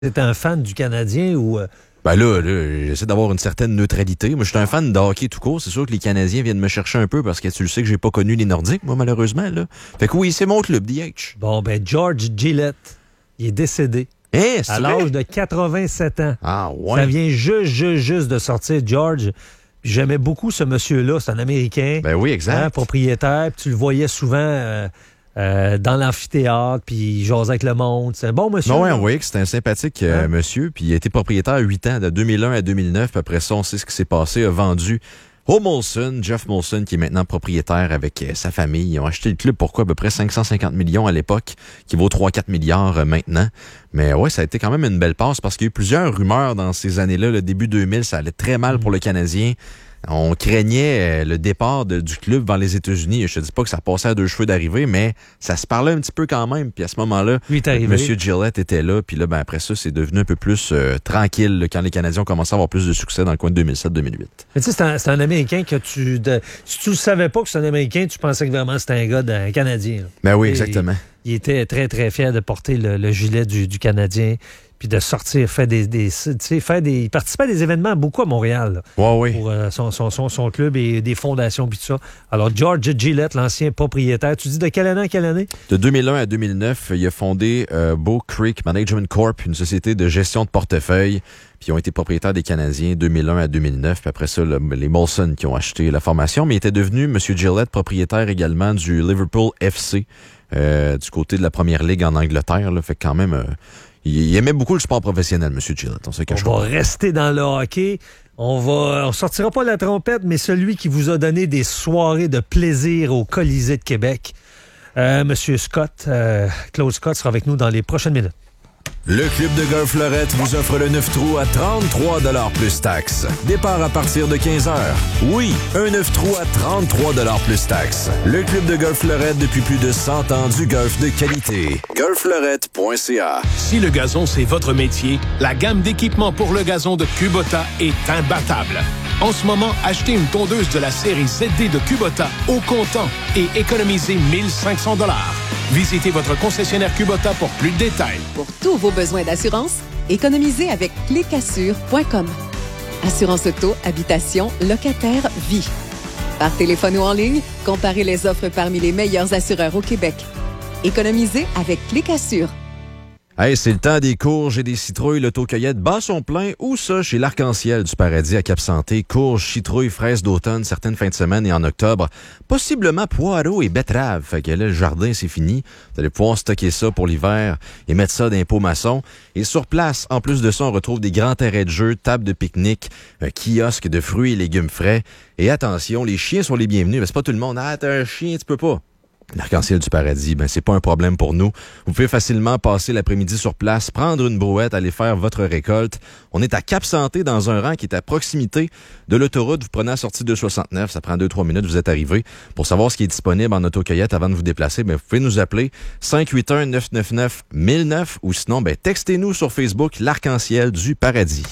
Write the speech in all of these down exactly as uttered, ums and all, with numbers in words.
T'es un fan du Canadien ou... Euh... Ben là, là j'essaie d'avoir une certaine neutralité. Moi, je suis un fan de hockey tout court. C'est sûr que les Canadiens viennent me chercher un peu parce que tu le sais que j'ai pas connu les Nordiques, moi, malheureusement. Là. Fait que oui, c'est mon club, D H. Bon, ben George Gillette, il est décédé. Hein, à l'âge de quatre-vingt-sept ans. Ah ouais? Ça vient juste, juste, juste de sortir, George. J'aimais beaucoup ce monsieur-là. C'est un Américain. Ben oui, exact. Hein, propriétaire. Puis tu le voyais souvent... Euh, Euh, dans l'amphithéâtre, puis il jasait avec le monde. C'est un bon monsieur. Non, ouais, on voyait que c'était un sympathique euh, hein? monsieur. Puis il a été propriétaire huit ans, de deux mille un à deux mille neuf. Puis après ça, on sait ce qui s'est passé. A vendu au Molson, Jeff Molson, qui est maintenant propriétaire avec euh, sa famille. Ils ont acheté le club pour quoi? À peu près cinq cent cinquante millions à l'époque, qui vaut trois à quatre milliards euh, maintenant. Mais ouais, ça a été quand même une belle passe parce qu'il y a eu plusieurs rumeurs dans ces années-là. Le début deux mille, ça allait très mal pour le Canadien. On craignait le départ de, du club vers les États-Unis. Je te dis pas que ça passait à deux cheveux d'arriver, mais ça se parlait un petit peu quand même. Puis à ce moment-là, M. Gillette était là. Puis là, ben après ça, c'est devenu un peu plus euh, tranquille là, quand les Canadiens ont commencé à avoir plus de succès dans le coin de deux mille sept deux mille huit. Mais tu sais, c'est un, c'est un Américain que tu... De, si tu ne savais pas que c'est un Américain, tu pensais que vraiment c'était un gars d'un Canadien. Là. Ben oui, exactement. Il, il était très, très fier de porter le, le gilet du, du Canadien. Puis de sortir, faire des, des, faire des, il participait à des événements beaucoup à Montréal. Ouais, oui. Pour euh, son, son, son, son club et des fondations puis tout ça. Alors, George Gillette, l'ancien propriétaire, tu dis de quelle année à quelle année? De deux mille un à deux mille neuf, il a fondé euh, Bow Creek Management Corp, une société de gestion de portefeuille. Puis ils ont été propriétaires des Canadiens deux mille un à deux mille neuf. Puis après ça, le, les Molson qui ont acheté la formation. Mais il était devenu, M. Gillette, propriétaire également du Liverpool F C, euh, du côté de la Première Ligue en Angleterre. Là. Fait que quand même... Euh, Il aimait beaucoup le sport professionnel, M. Gillette. On, on va rester dans le hockey. On va, on sortira pas la trompette, mais celui qui vous a donné des soirées de plaisir au Colisée de Québec, euh, M. Scott, euh, Claude Scott sera avec nous dans les prochaines minutes. Le Club de golf Lorette vous offre le neuf trous à trente-trois dollars plus taxes. Départ à partir de quinze heures. Oui, un neuf trous à trente-trois dollars plus taxes. Le Club de golf Lorette depuis plus de cent ans du golf de qualité. golf lorette point c a. Si le gazon, c'est votre métier, la gamme d'équipements pour le gazon de Kubota est imbattable. En ce moment, achetez une tondeuse de la série Z D de Kubota au comptant et économisez mille cinq cents dollars. Visitez votre concessionnaire Kubota pour plus de détails. Pour tous vos besoins d'assurance, économisez avec clic assure point com. Assurance auto, habitation, locataire, vie. Par téléphone ou en ligne, comparez les offres parmi les meilleurs assureurs au Québec. Économisez avec Clic Assure. Hey, c'est le temps des courges et des citrouilles. L'autocueillette bat son plein. Où ça? Chez l'Arc-en-Ciel du Paradis à Cap-Santé. Courges, citrouilles, fraises d'automne, certaines fins de semaine et en octobre. Possiblement poireaux et betteraves. Fait que là, le jardin, c'est fini. Vous allez pouvoir stocker ça pour l'hiver et mettre ça dans les pots maçons. Et sur place, en plus de ça, on retrouve des grands terrains de jeu, tables de pique-nique, un kiosque de fruits et légumes frais. Et attention, les chiens sont les bienvenus. Mais c'est pas tout le monde. Ah, t'as un chien, tu peux pas. L'Arc-en-Ciel du Paradis, ben c'est pas un problème pour nous. Vous pouvez facilement passer l'après-midi sur place, prendre une brouette, aller faire votre récolte. On est à Cap-Santé dans un rang qui est à proximité de l'autoroute. Vous prenez la sortie deux soixante-neuf, ça prend deux trois minutes, vous êtes arrivé. Pour savoir ce qui est disponible en autocueillette avant de vous déplacer, ben vous pouvez nous appeler cinq huit un neuf neuf neuf mille neuf ou sinon ben textez-nous sur Facebook l'Arc-en-Ciel du Paradis.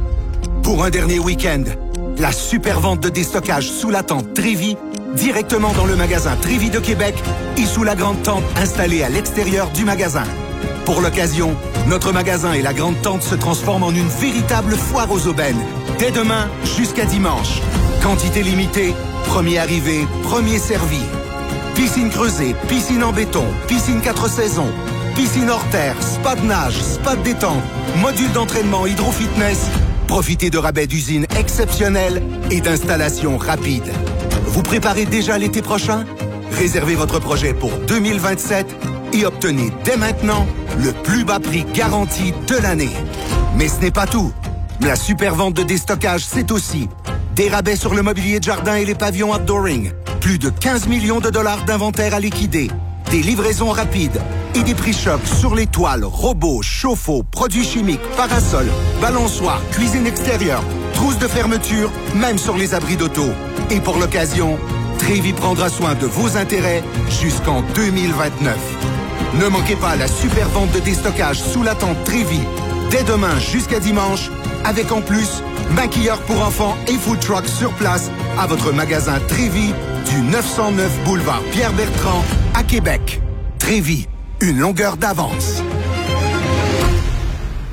Pour un dernier week-end, la super vente de déstockage sous la tente Trévi, directement dans le magasin Trévi de Québec et sous la grande tente installée à l'extérieur du magasin. Pour l'occasion, notre magasin et la grande tente se transforment en une véritable foire aux aubaines. Dès demain jusqu'à dimanche. Quantité limitée, premier arrivé, premier servi. Piscine creusée, piscine en béton, piscine quatre saisons, piscine hors terre, spa de nage, spa de détente, module d'entraînement hydro-fitness. Profitez de rabais d'usine exceptionnels et d'installations rapides. Vous préparez déjà l'été prochain? Réservez votre projet pour deux mille vingt-sept et obtenez dès maintenant le plus bas prix garanti de l'année. Mais ce n'est pas tout. La super vente de déstockage, c'est aussi des rabais sur le mobilier de jardin et les pavillons outdooring, plus de quinze millions de dollars d'inventaire à liquider, des livraisons rapides et des prix chocs sur les toiles, robots, chauffe-eau, produits chimiques, parasols, balançoires, cuisine extérieure, trousses de fermeture, même sur les abris d'auto. Et pour l'occasion, Trévi prendra soin de vos intérêts jusqu'en deux mille vingt-neuf. Ne manquez pas la super vente de déstockage sous la tente Trévi, dès demain jusqu'à dimanche, avec en plus maquilleurs pour enfants et food truck sur place à votre magasin Trévi du neuf cent neuf boulevard Pierre-Bertrand à Québec. Trévi, une longueur d'avance.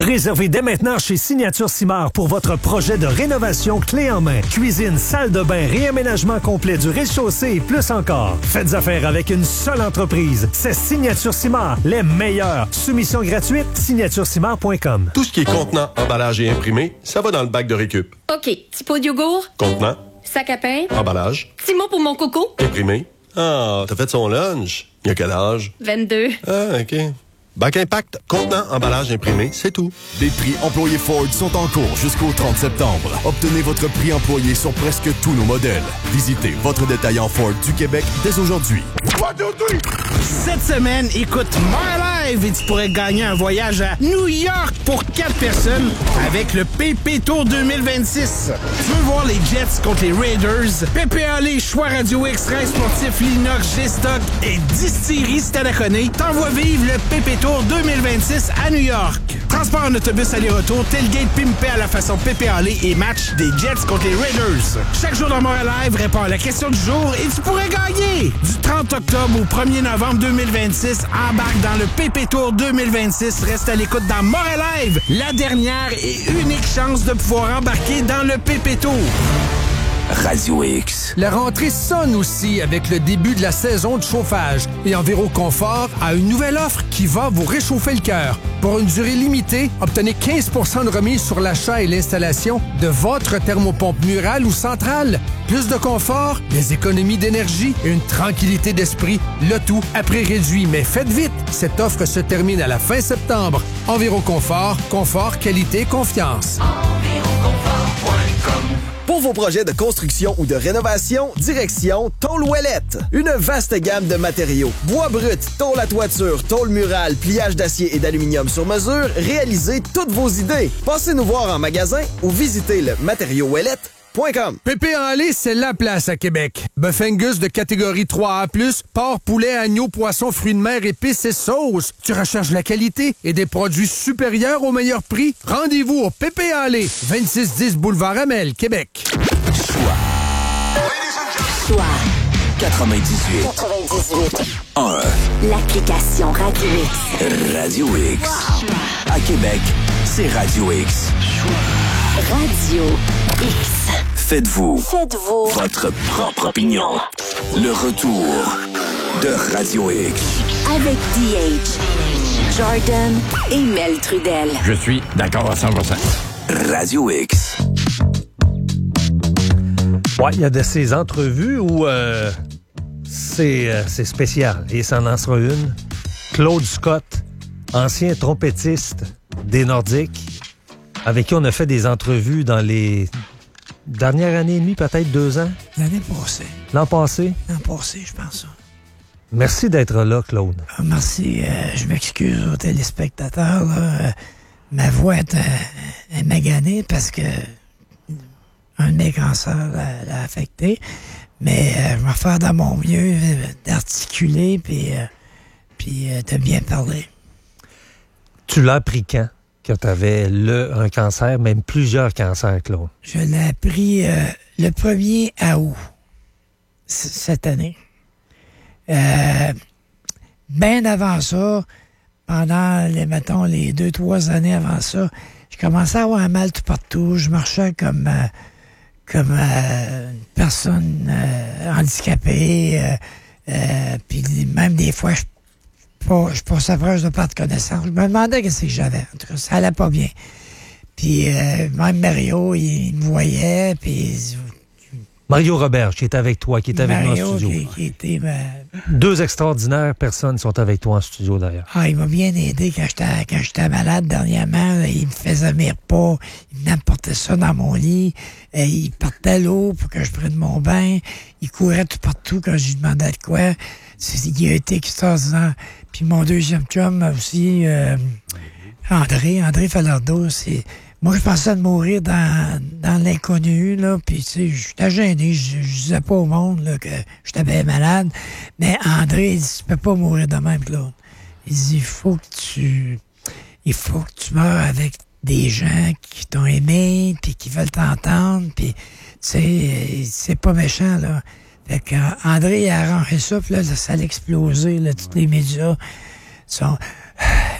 Réservez dès maintenant chez Signature Simard pour votre projet de rénovation clé en main. Cuisine, salle de bain, réaménagement complet du rez-de-chaussée et plus encore. Faites affaire avec une seule entreprise. C'est Signature Simard, les meilleurs. Soumission gratuite, signature simard point com. Tout ce qui est contenant, emballage et imprimé, ça va dans le bac de récup. OK. Petit pot de yogourt. Contenant, Sac à pain. emballage, Petit mot pour mon coco. imprimé. Ah, t'as fait son lunch. Il y a quel âge? vingt-deux. Ah, OK. Bac Impact, contenant, emballage, imprimé, c'est tout. Les prix employés Ford sont en cours jusqu'au trente septembre. Obtenez votre prix employé sur presque tous nos modèles. Visitez votre détaillant Ford du Québec dès aujourd'hui. Cette semaine, écoute My Live et tu pourrais gagner un voyage à New York pour quatre personnes avec le P P Tour deux mille vingt-six. Tu veux voir les Jets contre les Raiders? P P A L, Choix Radio X, Rail Sportif, Linox, G-Stock et Distillerie Stadaconé t'envoie vivre le P P Tour deux mille vingt-six à New York. Transport en autobus aller-retour, tailgate pimpé à la façon P P A L et match des Jets contre les Raiders. Chaque jour dans Montréal Live, réponds à la question du jour et tu pourrais gagner. Du trente octobre au premier novembre deux mille vingt-six, embarque dans le P P Tour deux mille vingt-six. Reste à l'écoute dans Montréal Live, la dernière et unique chance de pouvoir embarquer dans le P P Tour. Radio X. La rentrée sonne aussi avec le début de la saison de chauffage. Et Enviro Confort a une nouvelle offre qui va vous réchauffer le cœur. Pour une durée limitée, obtenez quinze pour cent de remise sur l'achat et l'installation de votre thermopompe murale ou centrale. Plus de confort, des économies d'énergie et une tranquillité d'esprit. Le tout à prix réduit. Mais faites vite, cette offre se termine à la fin septembre. Enviro Confort, confort, qualité, confiance. enviro confort point com. Pour vos projets de construction ou de rénovation, direction Tôle Ouellette. Une vaste gamme de matériaux. Bois brut, tôle à toiture, tôle murale, pliage d'acier et d'aluminium sur mesure, réalisez toutes vos idées. Passez nous voir en magasin ou visitez le matériau ouellette point com. Pépé en lait, c'est la place à Québec. Bœuf Angus de catégorie trois A plus, porc, poulet, agneau, poisson, fruits de mer, épices et sauces. Tu recherches la qualité et des produits supérieurs au meilleur prix? Rendez-vous au Pépé en lait, vingt-six dix Boulevard Amel, Québec. Choix. Choix. quatre-vingt-dix-huit. quatre-vingt-dix-huit. un. L'application Radio X. Radio X. Wow. À Québec, c'est Radio X. Radio X. Faites-vous. Faites-vous. Votre propre opinion. Le retour de Radio X. Avec D H, Jordan et Mel Trudel. Je suis d'accord à cent pour cent. Radio X. Ouais, il y a de ces entrevues où euh, c'est, euh, c'est spécial. Et ça en sera une. Claude Scott, ancien trompettiste des Nordiques, avec qui on a fait des entrevues dans les dernières années et demie, peut-être deux ans. L'année passée. L'an passé? L'an passé, je pense. Merci d'être là, Claude. Ah, merci. Euh, je m'excuse aux téléspectateurs. Là. Euh, ma voix est, euh, est maganée parce que un de mes cancers l'a, l'a affecté. Mais euh, je vais faire de mon mieux euh, d'articuler puis, euh, puis euh, de bien parler. Tu l'as appris quand? Que tu avais le, un cancer, même plusieurs cancers, Claude. Je l'ai appris euh, le premier août c- cette année. Euh, bien avant ça, pendant les, mettons, les deux, trois années avant ça, je commençais à avoir mal tout partout. Je marchais comme, euh, comme euh, une personne euh, handicapée. Euh, euh, puis même des fois, je Pas, je passais proche de perte de connaissance. Je me demandais qu'est-ce que j'avais. En tout cas, ça allait pas bien. Puis euh, même Mario, il, il me voyait, puis... Mario Robert, qui est avec toi, qui est avec Mario, nous en studio. Qui, qui était, ben... Deux extraordinaires personnes sont avec toi en studio, d'ailleurs. Ah, il m'a bien aidé quand j'étais, quand j'étais malade dernièrement. Là, il me faisait mes repas, il venait me porter ça dans mon lit. Et il partait l'eau pour que je prenne mon bain. Il courait tout partout quand je lui demandais de quoi. C'est, il a été extraordinaire. Puis mon deuxième chum aussi, euh, André, André Falardeau, c'est... Moi, je pensais de mourir dans, dans l'inconnu, là, puis tu sais, j'étais gêné, je, je disais pas au monde là, que j'étais bien malade, mais André, il dit, tu peux pas mourir de même, Claude. Il dit, il faut que tu... Il faut que tu meurs avec des gens qui t'ont aimé, puis qui veulent t'entendre, puis tu sais, c'est pas méchant, là. Fait qu'André a arrangé ça, puis là, ça allait exploser, là, tous les médias sont...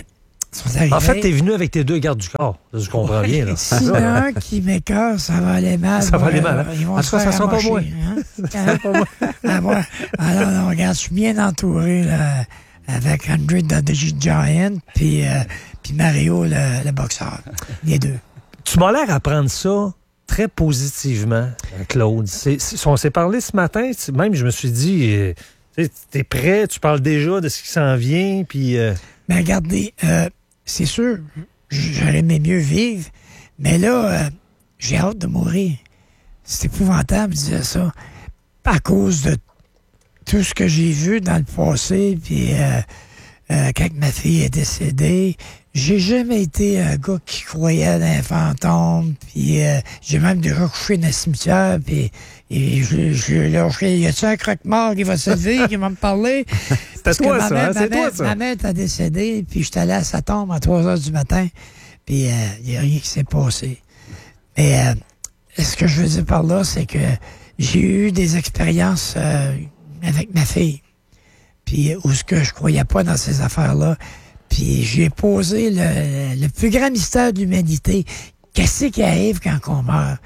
Ils sont arrivés. En fait, t'es venu avec tes deux gardes du corps. Je comprends Ouais, bien. Là. S'il y en a un qui m'écoeure, ça va aller mal. Ça va aller mal. Hein? Ils vont En se tout cas, ça faire sent pas amocher, moi. hein? Ça sent pas moi. Ah, moi. Ah non, non, regarde, je suis bien entouré là, avec André de The Giant puis, euh, puis Mario, le, le boxeur. Les deux. Tu m'as l'air à prendre ça très positivement, Claude. C'est, c'est, on s'est parlé ce matin, même je me suis dit, euh, tu es prêt, tu parles déjà de ce qui s'en vient, puis... Euh... Mais regardez, euh, c'est sûr, j'aurais aimé mieux vivre, mais là, euh, j'ai hâte de mourir. C'est épouvantable de dire ça, à cause de tout ce que j'ai vu dans le passé, puis euh, euh, quand ma fille est décédée, j'ai jamais été un gars qui croyait dans les fantômes, puis euh, j'ai même déjà couché dans le cimetière, puis et je, je lâché, y a-tu un croque-mort qui va se lever, qui va me parler? C'est toi, ça, hein? C'est toi, ça. Ma mère est décédée, puis je suis allé à sa tombe à trois heures du matin, puis il euh, n'y a rien qui s'est passé. Mais euh, ce que je veux dire par là, c'est que j'ai eu des expériences euh, avec ma fille, puis où ce que je croyais pas dans ces affaires-là. Puis j'ai posé le, le plus grand mystère de l'humanité. Qu'est-ce qui arrive quand on meurt?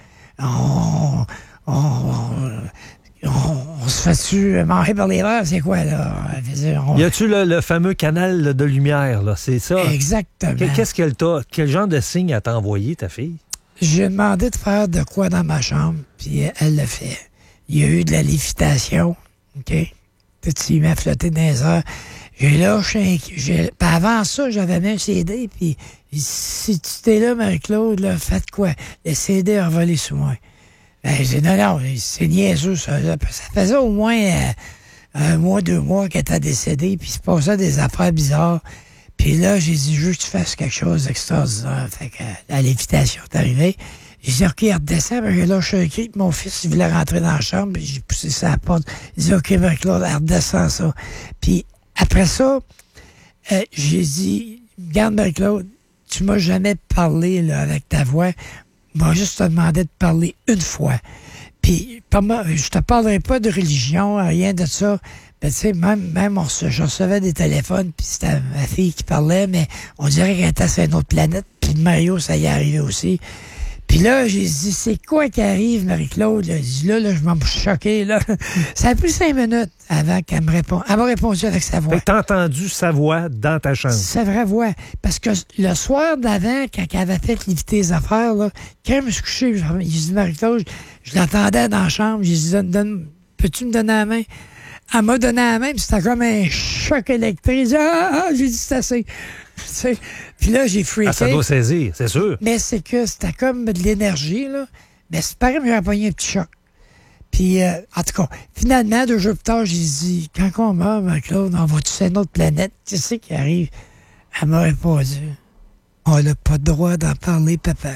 On, on, on, on, on se fait-tu manger par les verres? C'est quoi, là? On... Y a-tu le, le fameux canal là, de lumière, là? C'est ça? Exactement. Qu'est-ce qu'elle t'a... Quel genre de signe a t'a envoyé, ta fille? J'ai demandé de faire de quoi dans ma chambre, puis elle l'a fait. Il y a eu de la lévitation, OK? Tout s'y met à flotter dans les airs. J'ai lâché un... J'ai... Puis avant ça, j'avais mis un C D, puis si tu t'es là, Marie-Claude, là, faites quoi? Le C D a volé sous moi. Ben, j'ai dit, non, non, c'est niaiseux, ça. Ça faisait au moins euh, un mois, deux mois qu'elle était décédée, puis il se passait des affaires bizarres. Puis là, j'ai dit, je veux que tu fasses quelque chose d'extraordinaire. Fait que la lévitation est arrivée. J'ai dit, OK, redescends. Ben, j'ai lâché un cri, puis mon fils, il voulait rentrer dans la chambre, puis j'ai poussé sa porte. J'ai dit, OK, Marie-Claude, redescends ça. Puis après ça, euh, j'ai dit, regarde, Marie-Claude, tu m'as jamais parlé là, avec ta voix. Moi, juste te demandé de parler une fois. Puis, je te parlerai pas de religion, rien de ça. Ben, tu sais, même, même on se, je recevais des téléphones, puis c'était ma fille qui parlait, mais on dirait qu'elle était sur une autre planète. Puis Mario, ça y est arrivé aussi. Puis là, j'ai dit, c'est quoi qui arrive, Marie-Claude? J'ai dit, là, là, je m'en suis choqué, là. Ça a pris cinq minutes avant qu'elle me réponde. Elle m'a répondu avec sa voix. Fait que t'as entendu sa voix dans ta chambre. Sa vraie voix. Parce que le soir d'avant, quand elle avait fait l'éviter les affaires, là, quand je me suis couché, j'ai dit, Marie-Claude, je, je l'entendais dans la chambre. J'ai dit, donne, donne, peux-tu me donner la main? Elle m'a donné la main, puis c'était comme un choc électrique. J'ai dit, ah, ah, j'ai dit, c'est assez. Puis là, j'ai freaké. Ah, ça doit saisir, c'est sûr. Mais c'est que c'était comme de l'énergie, là. Mais c'est pareil, j'ai pogné un petit choc. Puis, euh, en tout cas, finalement, deux jours plus tard, j'ai dit, quand on meurt, Marie-Claude, on va-tu sur une autre planète? Qu'est-ce qui arrive? Elle m'a répondu, on n'a pas le droit d'en parler, papa.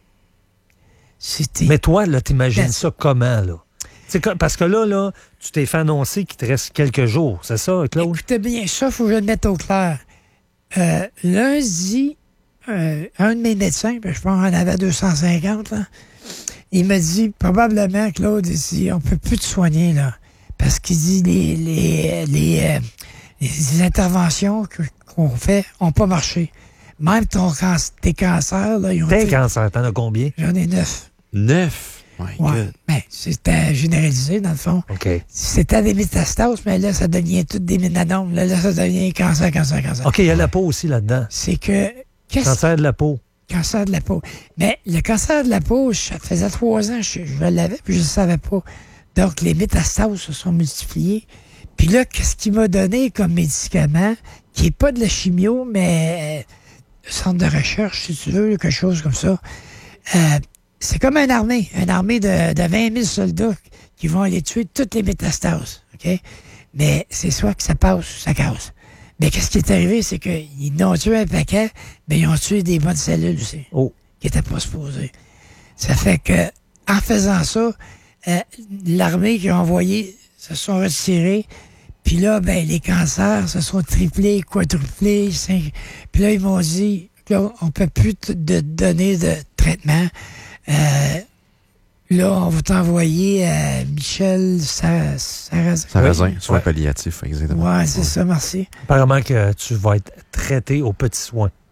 C'était... Mais toi, là, t'imagines ben... ça comment, là? C'est parce que là, là, tu t'es fait annoncer qu'il te reste quelques jours. C'est ça, Claude? Écoutez bien, ça, il faut que je le mette au clair. Euh, lundi, euh, un de mes médecins, je pense qu'on en avait deux cent cinquante, là, il m'a dit, probablement, Claude, il dit, on peut plus te soigner, là. Parce qu'il dit, les, les, les, euh, les interventions que, qu'on fait n'ont pas marché. Même ton can- tes cancers, là, ils ont Tes été... cancers, t'en as combien? J'en ai neuf. Neuf? Ouais. Ben, c'était généralisé, dans le fond. OK. C'était des métastases, mais là, ça devient tout des ménanomes. Là, là, ça devient cancer, cancer, cancer. OK, il y a la peau aussi là-dedans. C'est que... Cancer de la peau. Cancer de la peau. Mais le cancer de la peau, ça faisait trois ans, je, je l'avais, puis je ne savais pas. Donc, les métastases se sont multipliées. Puis là, qu'est-ce qu'il m'a donné comme médicament, qui n'est pas de la chimio, mais euh, centre de recherche, si tu veux, quelque chose comme ça. Euh, c'est comme une armée, une armée de, de vingt mille soldats qui vont aller tuer toutes les métastases, OK? Mais c'est soit que ça passe ou ça casse. Mais qu'est-ce qui est arrivé, c'est qu'ils n'ont tué un paquet, mais ils ont tué des bonnes cellules aussi, oh. qui n'étaient pas supposées. Ça fait que, en faisant ça, euh, l'armée qui a envoyé se sont retirés, puis là, ben, les cancers se sont triplés, quadruplés, cinq... Puis là, ils m'ont dit, là, on peut plus te de donner de traitement. Euh, là, on va t'envoyer à Michel Sarrazin. Sarrazin, soins palliatifs, exactement. Ouais, c'est ouais. ça, merci. Apparemment que tu vas être traité aux petits soins.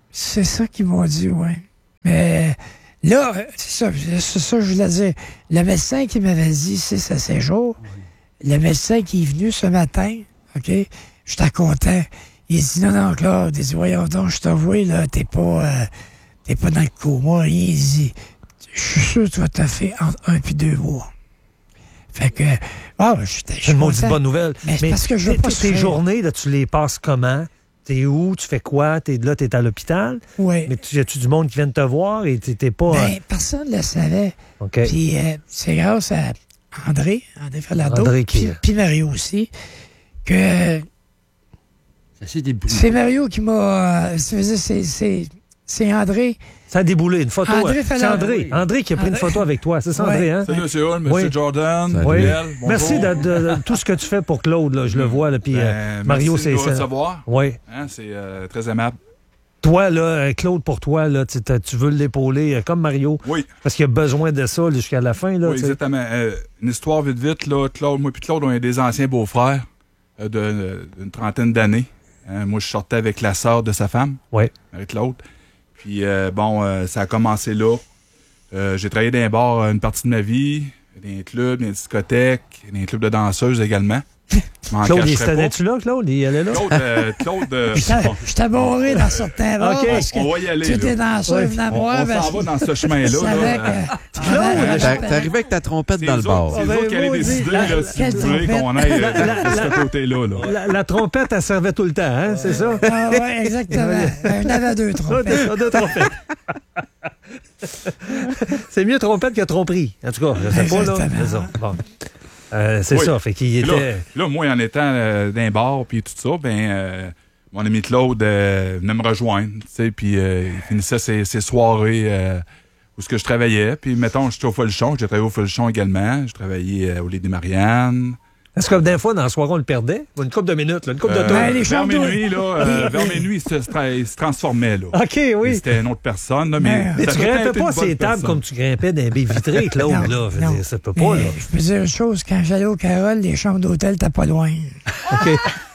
C'est ça qu'ils m'ont dit, oui. Mais là, c'est ça, c'est ça que je voulais dire. Le médecin qui m'avait dit six à sept jours, oui. Le médecin qui est venu ce matin, OK, j'étais content. Il dit, non, non, Claude, il dit, voyons donc, je t'avoue, là, t'es pas, euh, t'es pas dans le coma. Il dit, je suis sûr que tu vas te faire entre un et deux mois. Fait que, ah, oh, j'étais C'est une maudite bonne nouvelle. Mais, mais parce que je veux pas tes journées, là, tu les passes comment? T'es où? Tu fais quoi? T'es là, t'es à l'hôpital? Oui. Mais tu, y a-tu du monde qui vient te voir et t'es pas... Ben, euh... personne ne le savait. OK. Puis euh, c'est grâce à André, André Falardeau, André qui... puis Mario aussi, que... C'est Mario qui m'a... Euh, c'est, c'est, c'est André... Ça a déboulé, une photo. André c'est André. André qui a pris André. une photo avec toi. C'est ça, ouais. André, hein? Salut, M. Hull, M. Oui. Jordan. Oui. Biel, merci de, de, de tout ce que tu fais pour Claude. Là, je le vois. Là, puis, ben, euh, Mario, c'est c'est ça. savoir. Oui. Hein, c'est euh, très aimable. Toi, là, Claude, pour toi, là, tu, tu veux l'épauler euh, comme Mario. Oui. Parce qu'il a besoin de ça là, jusqu'à la fin. Là, oui, exactement. Euh, une histoire vite, vite. Là, Claude, moi et Claude, on est des anciens beaux-frères euh, de, d'une trentaine d'années. Hein, moi, je sortais avec la sœur de sa femme, oui. Marie-Claude. Puis, euh, bon, euh, ça a commencé là. Euh, j'ai travaillé dans un bar une partie de ma vie, dans les clubs, dans les discothèques, dans les clubs de danseuses également. Claude, il était-tu là, Claude? Il allait là? Claude, euh, Claude euh, je t'ai barré dans certains bars. Okay. Parce que on va y aller. Tu étais danseur, ouais. venant On, moi. on s'en va dans ce chemin-là. Là, Claude, t'es arrivé avec ta trompette dans le bar. C'est vous qui allez décider là, si vous voulez qu'on aille euh, de ce côté-là. Là. La, la trompette, elle servait tout le temps, hein? C'est ça? Ah, oui, exactement. On avait deux trompettes. Deux trompettes. C'est mieux trompette que tromperie. En tout cas, je sais pas, là. C'est ça. Bon. Euh, c'est oui. ça, fait qu'il était... Là, là, moi, en étant euh, dans un bar puis tout ça, ben euh, mon ami Claude euh, venait me rejoindre, tu sais, puis euh, il finissait ses, ses soirées euh, où ce que je travaillais. Puis, mettons, j'étais au Folichon, j'ai travaillé au Folichon également, j'ai travaillé euh, au Lady Marianne. Est-ce que des fois, dans la soirée, on le perdait? Une couple de minutes, là, une couple euh, de temps. Ben, vers minuit, là, euh, vers minuit, il se, tra- il se transformait, là. OK, oui. C'était une autre personne, là, mais... Mais tu grimpais pas ces tables comme tu grimpais dans les baies vitrées, Claude, non, là. Je veux dire, ça peut pas, là. Je peux dire une chose, quand j'allais au Carole, les chambres d'hôtel, t'as pas loin. OK.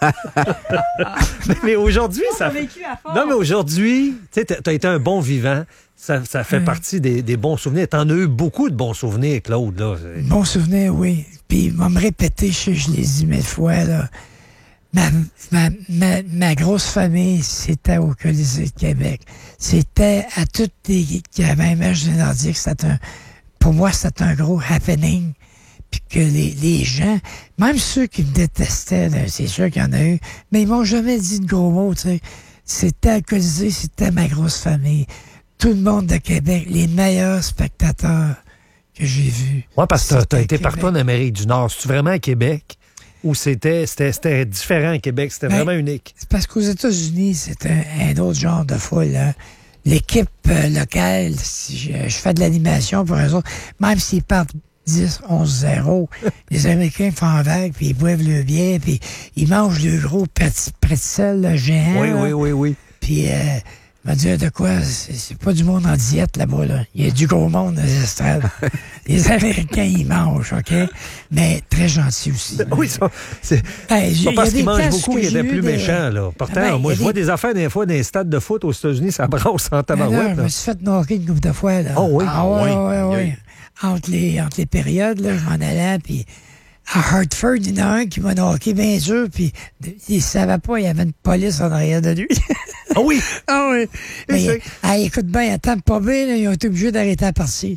mais, mais aujourd'hui, ça... Non, mais aujourd'hui, tu sais, t'as été un bon vivant. Ça, ça fait mmh. partie des, des bons souvenirs. T'en as eu beaucoup de bons souvenirs, Claude, là. Bons souvenirs, oui. Puis, il va me répéter, je sais, je l'ai dit mille fois, là. Ma, ma, ma, ma grosse famille, c'était au Colisée de Québec. C'était à toutes les qui avaient un match de Nordique. C'était un, pour moi, c'était un gros happening. Puis que les, les gens, même ceux qui me détestaient, là, c'est sûr qu'il y en a eu, mais ils m'ont jamais dit de gros mots, tu sais. C'était à Colisée, c'était ma grosse famille. Tout le monde de Québec, les meilleurs spectateurs que j'ai vus. Oui, parce que tu as été partout en Amérique du Nord. C'est-tu vraiment à Québec? Ou c'était, c'était, c'était différent à Québec? C'était ben, vraiment unique? C'est parce qu'aux États-Unis, c'est un, un autre genre de foule. Hein. L'équipe euh, locale, si je, je fais de l'animation pour eux autres, même s'ils partent dix, onze zéro, les Américains font vague, puis ils boivent le bière, puis ils mangent le gros pretzel géant. Oui, oui, oui, oui. Puis... Euh, il m'a dit de quoi, c'est, c'est pas du monde en diète là-bas, là. Il y a du gros monde dans les estrades. Les Américains, ils mangent, OK? Mais très gentils aussi. Oui, ça, c'est hey, pas parce qu'ils mangent beaucoup qu'ils étaient plus des... méchants, là. Pourtant, ben, moi, je des... vois des affaires des fois dans les stades de foot aux États-Unis, ça brosse en tabarouette. Je me suis fait knocker une couple de fois, là. Oh oui? Ah oui, oui, oui. oui. Entre, les, entre les périodes, là, je m'en allais, puis... À Hartford, il y en a un qui m'a knocké bien dur, puis il savait pas, il y avait une police en arrière de lui. Ah oui? Ah oui. Mais, ah, écoute bien, à Tampa Bay, là, ils ont été obligés d'arrêter la partie.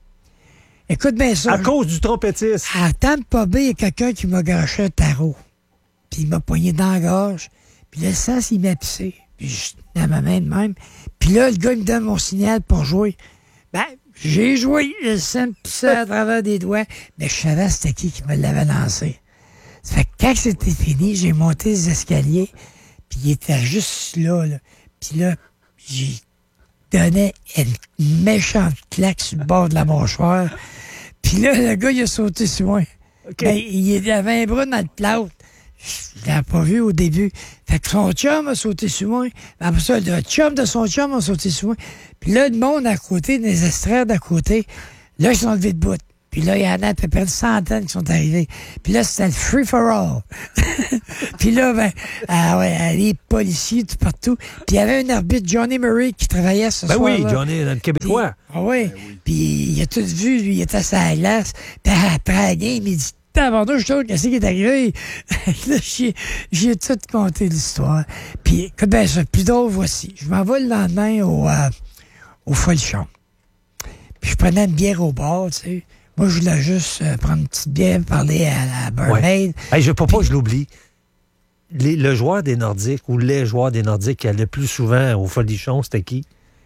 Écoute bien ça. À cause du trompettiste. À Tampa Bay, il y a quelqu'un qui m'a gâché un tarot. Puis il m'a poigné dans la gorge. Puis le sens, il m'a pissé. Puis je tenais à ma main de même. Puis là, le gars, il me donne mon signal pour jouer. Ben, j'ai joué, le sang me pissait à travers des doigts, mais je savais c'était qui qui me l'avait lancé. Ça fait que quand c'était fini, j'ai monté les escaliers, puis il était juste là, là. Puis là, j'ai donné une méchante claque sur le bord de la mâchoire. Puis là, le gars, il a sauté sur moi. Okay. Ben, il avait un bras dans le plâtre. Je l'avais pas vu au début. Fait que son chum a sauté sur moi. Après ça, le chum de son chum a sauté sur moi. Puis là, le monde à côté, des estrades à côté, là, ils sont levés de bout. Puis Puis là, il y en a à peu près une centaine qui sont arrivés. Puis là, c'était le free for all. Puis là, ben, ah ouais, les policiers tout partout. Puis il y avait un arbitre, Johnny Murray, qui travaillait ce ben soir-là. Ben oui, Johnny, dans le Québécois. Ah oui. Puis il a tout vu, lui, il était sur la glace. Puis après la game, il dit Tabarnouche, je sais qu'est-ce qui est arrivé. Là, j'ai, j'ai tout conté l'histoire. Puis, écoute, ben, ça, plus drôle, voici. Je m'en vais le lendemain au, euh, au Folichon. Puis je prenais une bière au bar, tu sais. Moi, je voulais juste euh, prendre une petite bière, parler à la barmaid. Ouais. Hey, je ne peux pas, je l'oublie. Les, le joueur des Nordiques ou les joueurs des Nordiques qui allaient plus souvent au Folichon, c'était qui?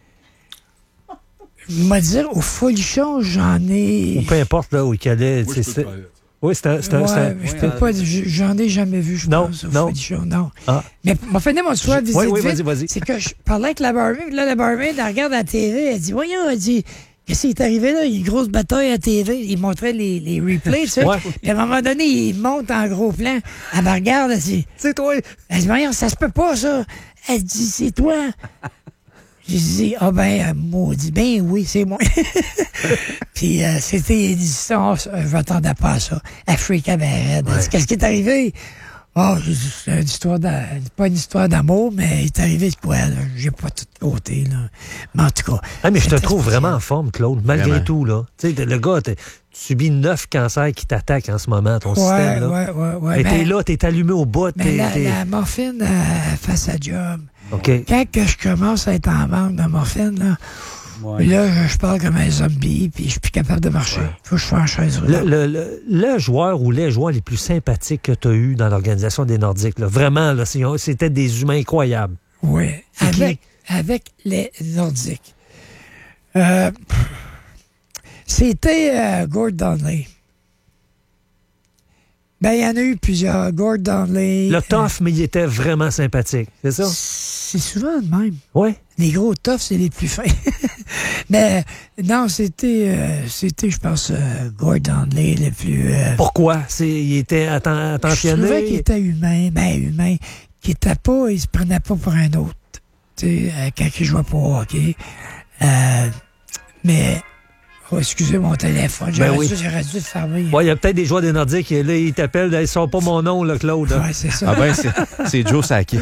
Je vais dire, au Folichon, j'en ai... Ou peu importe, là, où il allait. Oui, c'est, oui, c'était un... C'était ouais, un je peux pas, j'en ai jamais vu, je non, pense, au non. Folichon, non. Ah. Mais m'a fait mon soir visite oui, oui, vite, vas-y, vas-y. c'est que je parlais avec la barmaid, là, la barmaid, elle regarde à la T V, elle dit, voyons, elle dit... Qu'est-ce qui est arrivé là? Il y a une grosse bataille à T V. Il montrait les, les replays, tu sais. Ouais. Puis à un moment donné, il monte en gros plan. Elle me regarde, elle dit... C'est toi! Elle dit, voyons, ça se peut pas, ça. Elle dit, c'est toi. J'ai dit, ah ben, euh, maudit, ben oui, c'est moi. Puis euh, c'était une histoire, je m'attendais pas à ça. Elle freakait ben raide. Elle dit, qu'est-ce qui est arrivé? Oh, c'est une histoire d'a... pas une histoire d'amour, mais il est arrivé de quoi, là? J'ai pas tout côté, là. Mais en tout cas. Ah, mais je te trouve spécial. Vraiment en forme, Claude, malgré vraiment. Tout, là. Tu sais, le gars, tu subis neuf cancers qui t'attaquent en ce moment, ton ouais, système, là. Ouais, ouais, ouais. Mais, mais t'es là, t'es allumé au bout. Mais t'es, la, t'es... la morphine, elle fait sa job. OK. Quand que je commence à être en manque de morphine, là, ouais. Là, je parle comme un zombie, puis je suis plus capable de marcher. Il ouais. faut que je sois en chaise. Le, le, le, le joueur ou les joueurs les plus sympathiques que tu as eu dans l'organisation des Nordiques, là, vraiment, là, c'était des humains incroyables. Oui, avec, avec les Nordiques. Euh, c'était euh, Gord Donnelly. Ben, il y en a eu plusieurs. Gord Donnelly. Le tough, euh, mais il était vraiment sympathique, c'est ça? C'est souvent le même. Oui. Les gros toughs, c'est les plus fins. Mais non, c'était, euh, c'était je pense, euh, Gord Donnelly le plus... Euh... Pourquoi? C'est, il était atten- attentionné? Je trouvais qu'il était humain, ben humain, qu'il était pas, il se prenait pas pour un autre. Tu sais, euh, quand il jouait pas au hockey. Euh, mais... Oh, excusez mon téléphone, j'aurais, ben oui. dû, j'aurais dû le fermer. Ouais, il y a peut-être des joueurs des Nordiques qui là, ils t'appellent, ils ne sont pas mon nom, là, Claude. Oui, c'est ça. Ah ben, c'est, c'est Joe Sakic.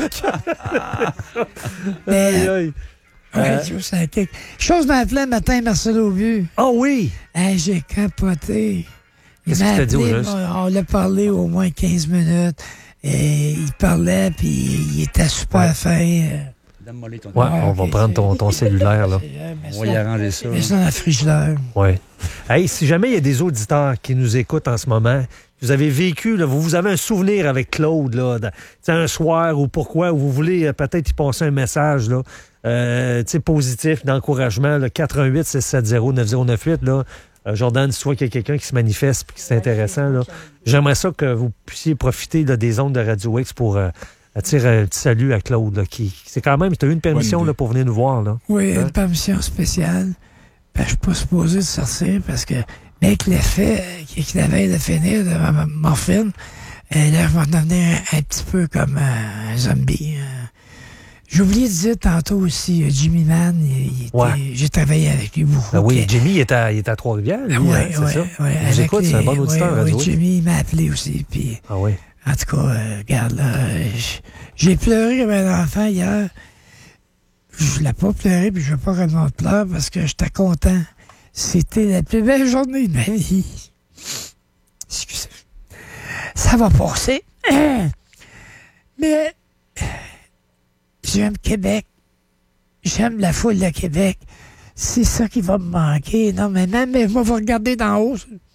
Mais, aïe, aïe. Oui, euh... Joe Sakic. Chose m'a appelé un matin, Marcelo But. Ah oh, oui? Hey, j'ai capoté. Il Qu'est-ce qu'il t'a dit au juste? On, on l'a parlé au moins quinze minutes. Et il parlait, puis il était super ouais. fin. Ouais, ouais, on va okay, prendre ton, ton cellulaire, là. On va y arranger ça. Mais ça dans la frigidaire. Oui. Hey, si jamais il y a des auditeurs qui nous écoutent en ce moment, vous avez vécu, là, vous, vous avez un souvenir avec Claude, là, un soir ou pourquoi, ou vous voulez euh, peut-être y passer un message, là, euh, positif, d'encouragement, là, quatre un huit six sept zéro neuf zéro neuf huit, là. Euh, Jordan, si tu vois qu'il y a quelqu'un qui se manifeste et qui c'est intéressant, là, j'aimerais ça que vous puissiez profiter là, des ondes de Radio X pour... Euh, attire un petit salut à Claude, là, qui, c'est quand même, tu as eu une permission là, pour venir nous voir. Là. Oui, hein? Une permission spéciale. Ben, je suis pas supposé de sortir parce que, avec l'effet qu'il avait de finir de ma morphine, euh, là, je vais devenir un, un petit peu comme euh, un zombie. Euh. J'ai oublié de dire tantôt aussi, euh, Jimmy Mann, il, il était, ouais. j'ai travaillé avec lui beaucoup. Ah oui, Jimmy, il est à, il est à Trois-Rivières, lui, oui, hein, c'est oui, ça? Oui, j'écoute, c'est un bon auditeur. Oui, oui, Jimmy, il m'a appelé aussi, puis... Ah oui. En tout cas, euh, regarde, là, j'ai pleuré comme un enfant hier. Je voulais pas pleurer, puis je veux pas que le monde pleure parce que j'étais content. C'était la plus belle journée de ma vie. Excusez. Ça va passer. Mais j'aime Québec. J'aime la foule de Québec. C'est ça qui va me manquer. Non, mais même, mais moi, je vais regarder d'en haut.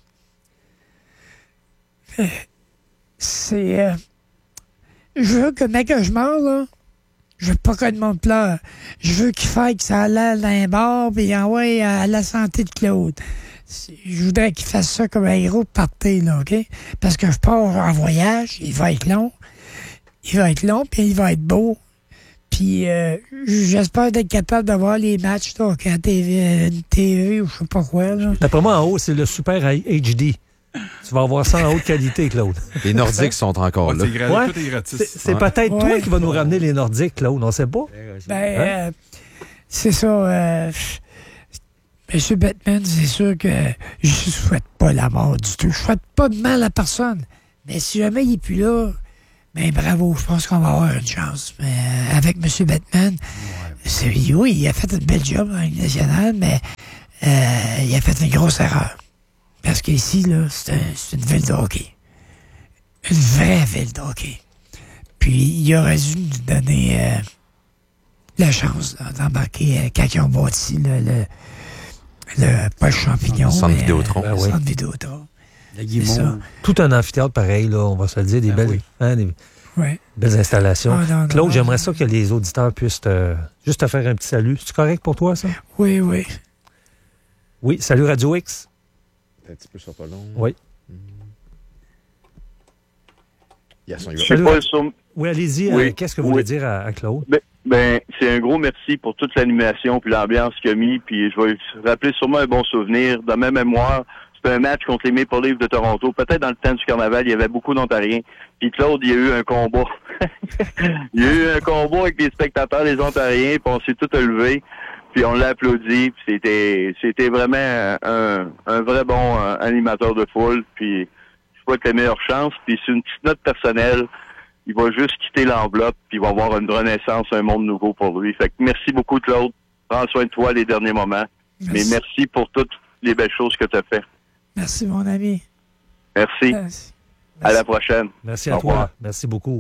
C'est... Euh, je veux que, mec, que je meurs, là, je veux pas que le monde pleure. Je veux qu'il fasse que ça allait d'un bord, puis envoie à la santé de Claude. Je voudrais qu'il fasse ça comme un héros de party, là, OK? Parce que je pars en voyage, il va être long. Il va être long, puis il va être beau. Puis euh, j'espère d'être capable d'avoir les matchs, là, à la T V, une T V ou je sais pas quoi, là. D'après moi, en haut, c'est le Super H D. Tu vas avoir ça en haute qualité, Claude. Les Nordiques sont encore ouais, là. C'est, gra- ouais. tout est gratis. C'est, c'est ouais. peut-être ouais. toi qui vas nous ramener les Nordiques, Claude, on ne sait pas. Ben, hein? euh, c'est ça. Euh, Monsieur Batman, c'est sûr que je ne souhaite pas la mort du tout. Je ne souhaite pas de mal à personne. Mais si jamais il n'est plus là, ben bravo, je pense qu'on va avoir une chance. Mais euh, avec Monsieur Batman, ouais. c'est, oui, il a fait un bel job dans la Ligue nationale, mais euh, il a fait une grosse erreur. Parce qu'ici, là, c'est, un, c'est une ville de hockey. Une vraie ville de hockey. Puis il aurait dû nous donner euh, la chance là, d'embarquer euh, quand ils ont bâti là, le, le, pas le champignon, le centre mais, Vidéotron. Euh, le oui. centre Vidéotron. C'est ça. Tout un amphithéâtre pareil, là, on va se le dire, des, ben belles, oui. hein, des ouais. belles installations. Oh, non, non, Claude, non, j'aimerais non. ça que les auditeurs puissent te, juste te faire un petit salut. C'est correct pour toi, ça? Oui, oui. Oui, salut Radio X. Un petit peu, ça pas long. Oui. Yes, on y Je suis salut. pas sur... Oui, allez-y. Oui. Euh, qu'est-ce que vous Oui. voulez dire à, à Claude? Ben, ben, c'est un gros merci pour toute l'animation puis l'ambiance qu'il a mis. Puis je vais rappeler sûrement un bon souvenir. Dans ma mémoire, c'était un match contre les Maple Leafs de Toronto. Peut-être dans le temps du carnaval, il y avait beaucoup d'Ontariens. Puis Claude, il y a eu un combat. il y a eu un combat avec les spectateurs, les Ontariens, puis on s'est tous levés. Puis on l'a applaudi. Puis c'était, c'était vraiment un, un vrai bon euh, animateur de foule. Puis je souhaite les meilleures chances. Puis c'est une petite note personnelle. Il va juste quitter l'enveloppe, puis il va avoir une renaissance, un monde nouveau pour lui. Fait que merci beaucoup, Claude. Prends soin de toi les derniers moments. Merci. Mais merci pour toutes les belles choses que tu as fait. Merci, mon ami. Merci. Merci. À la prochaine. Merci à Au toi. revoir. Merci beaucoup.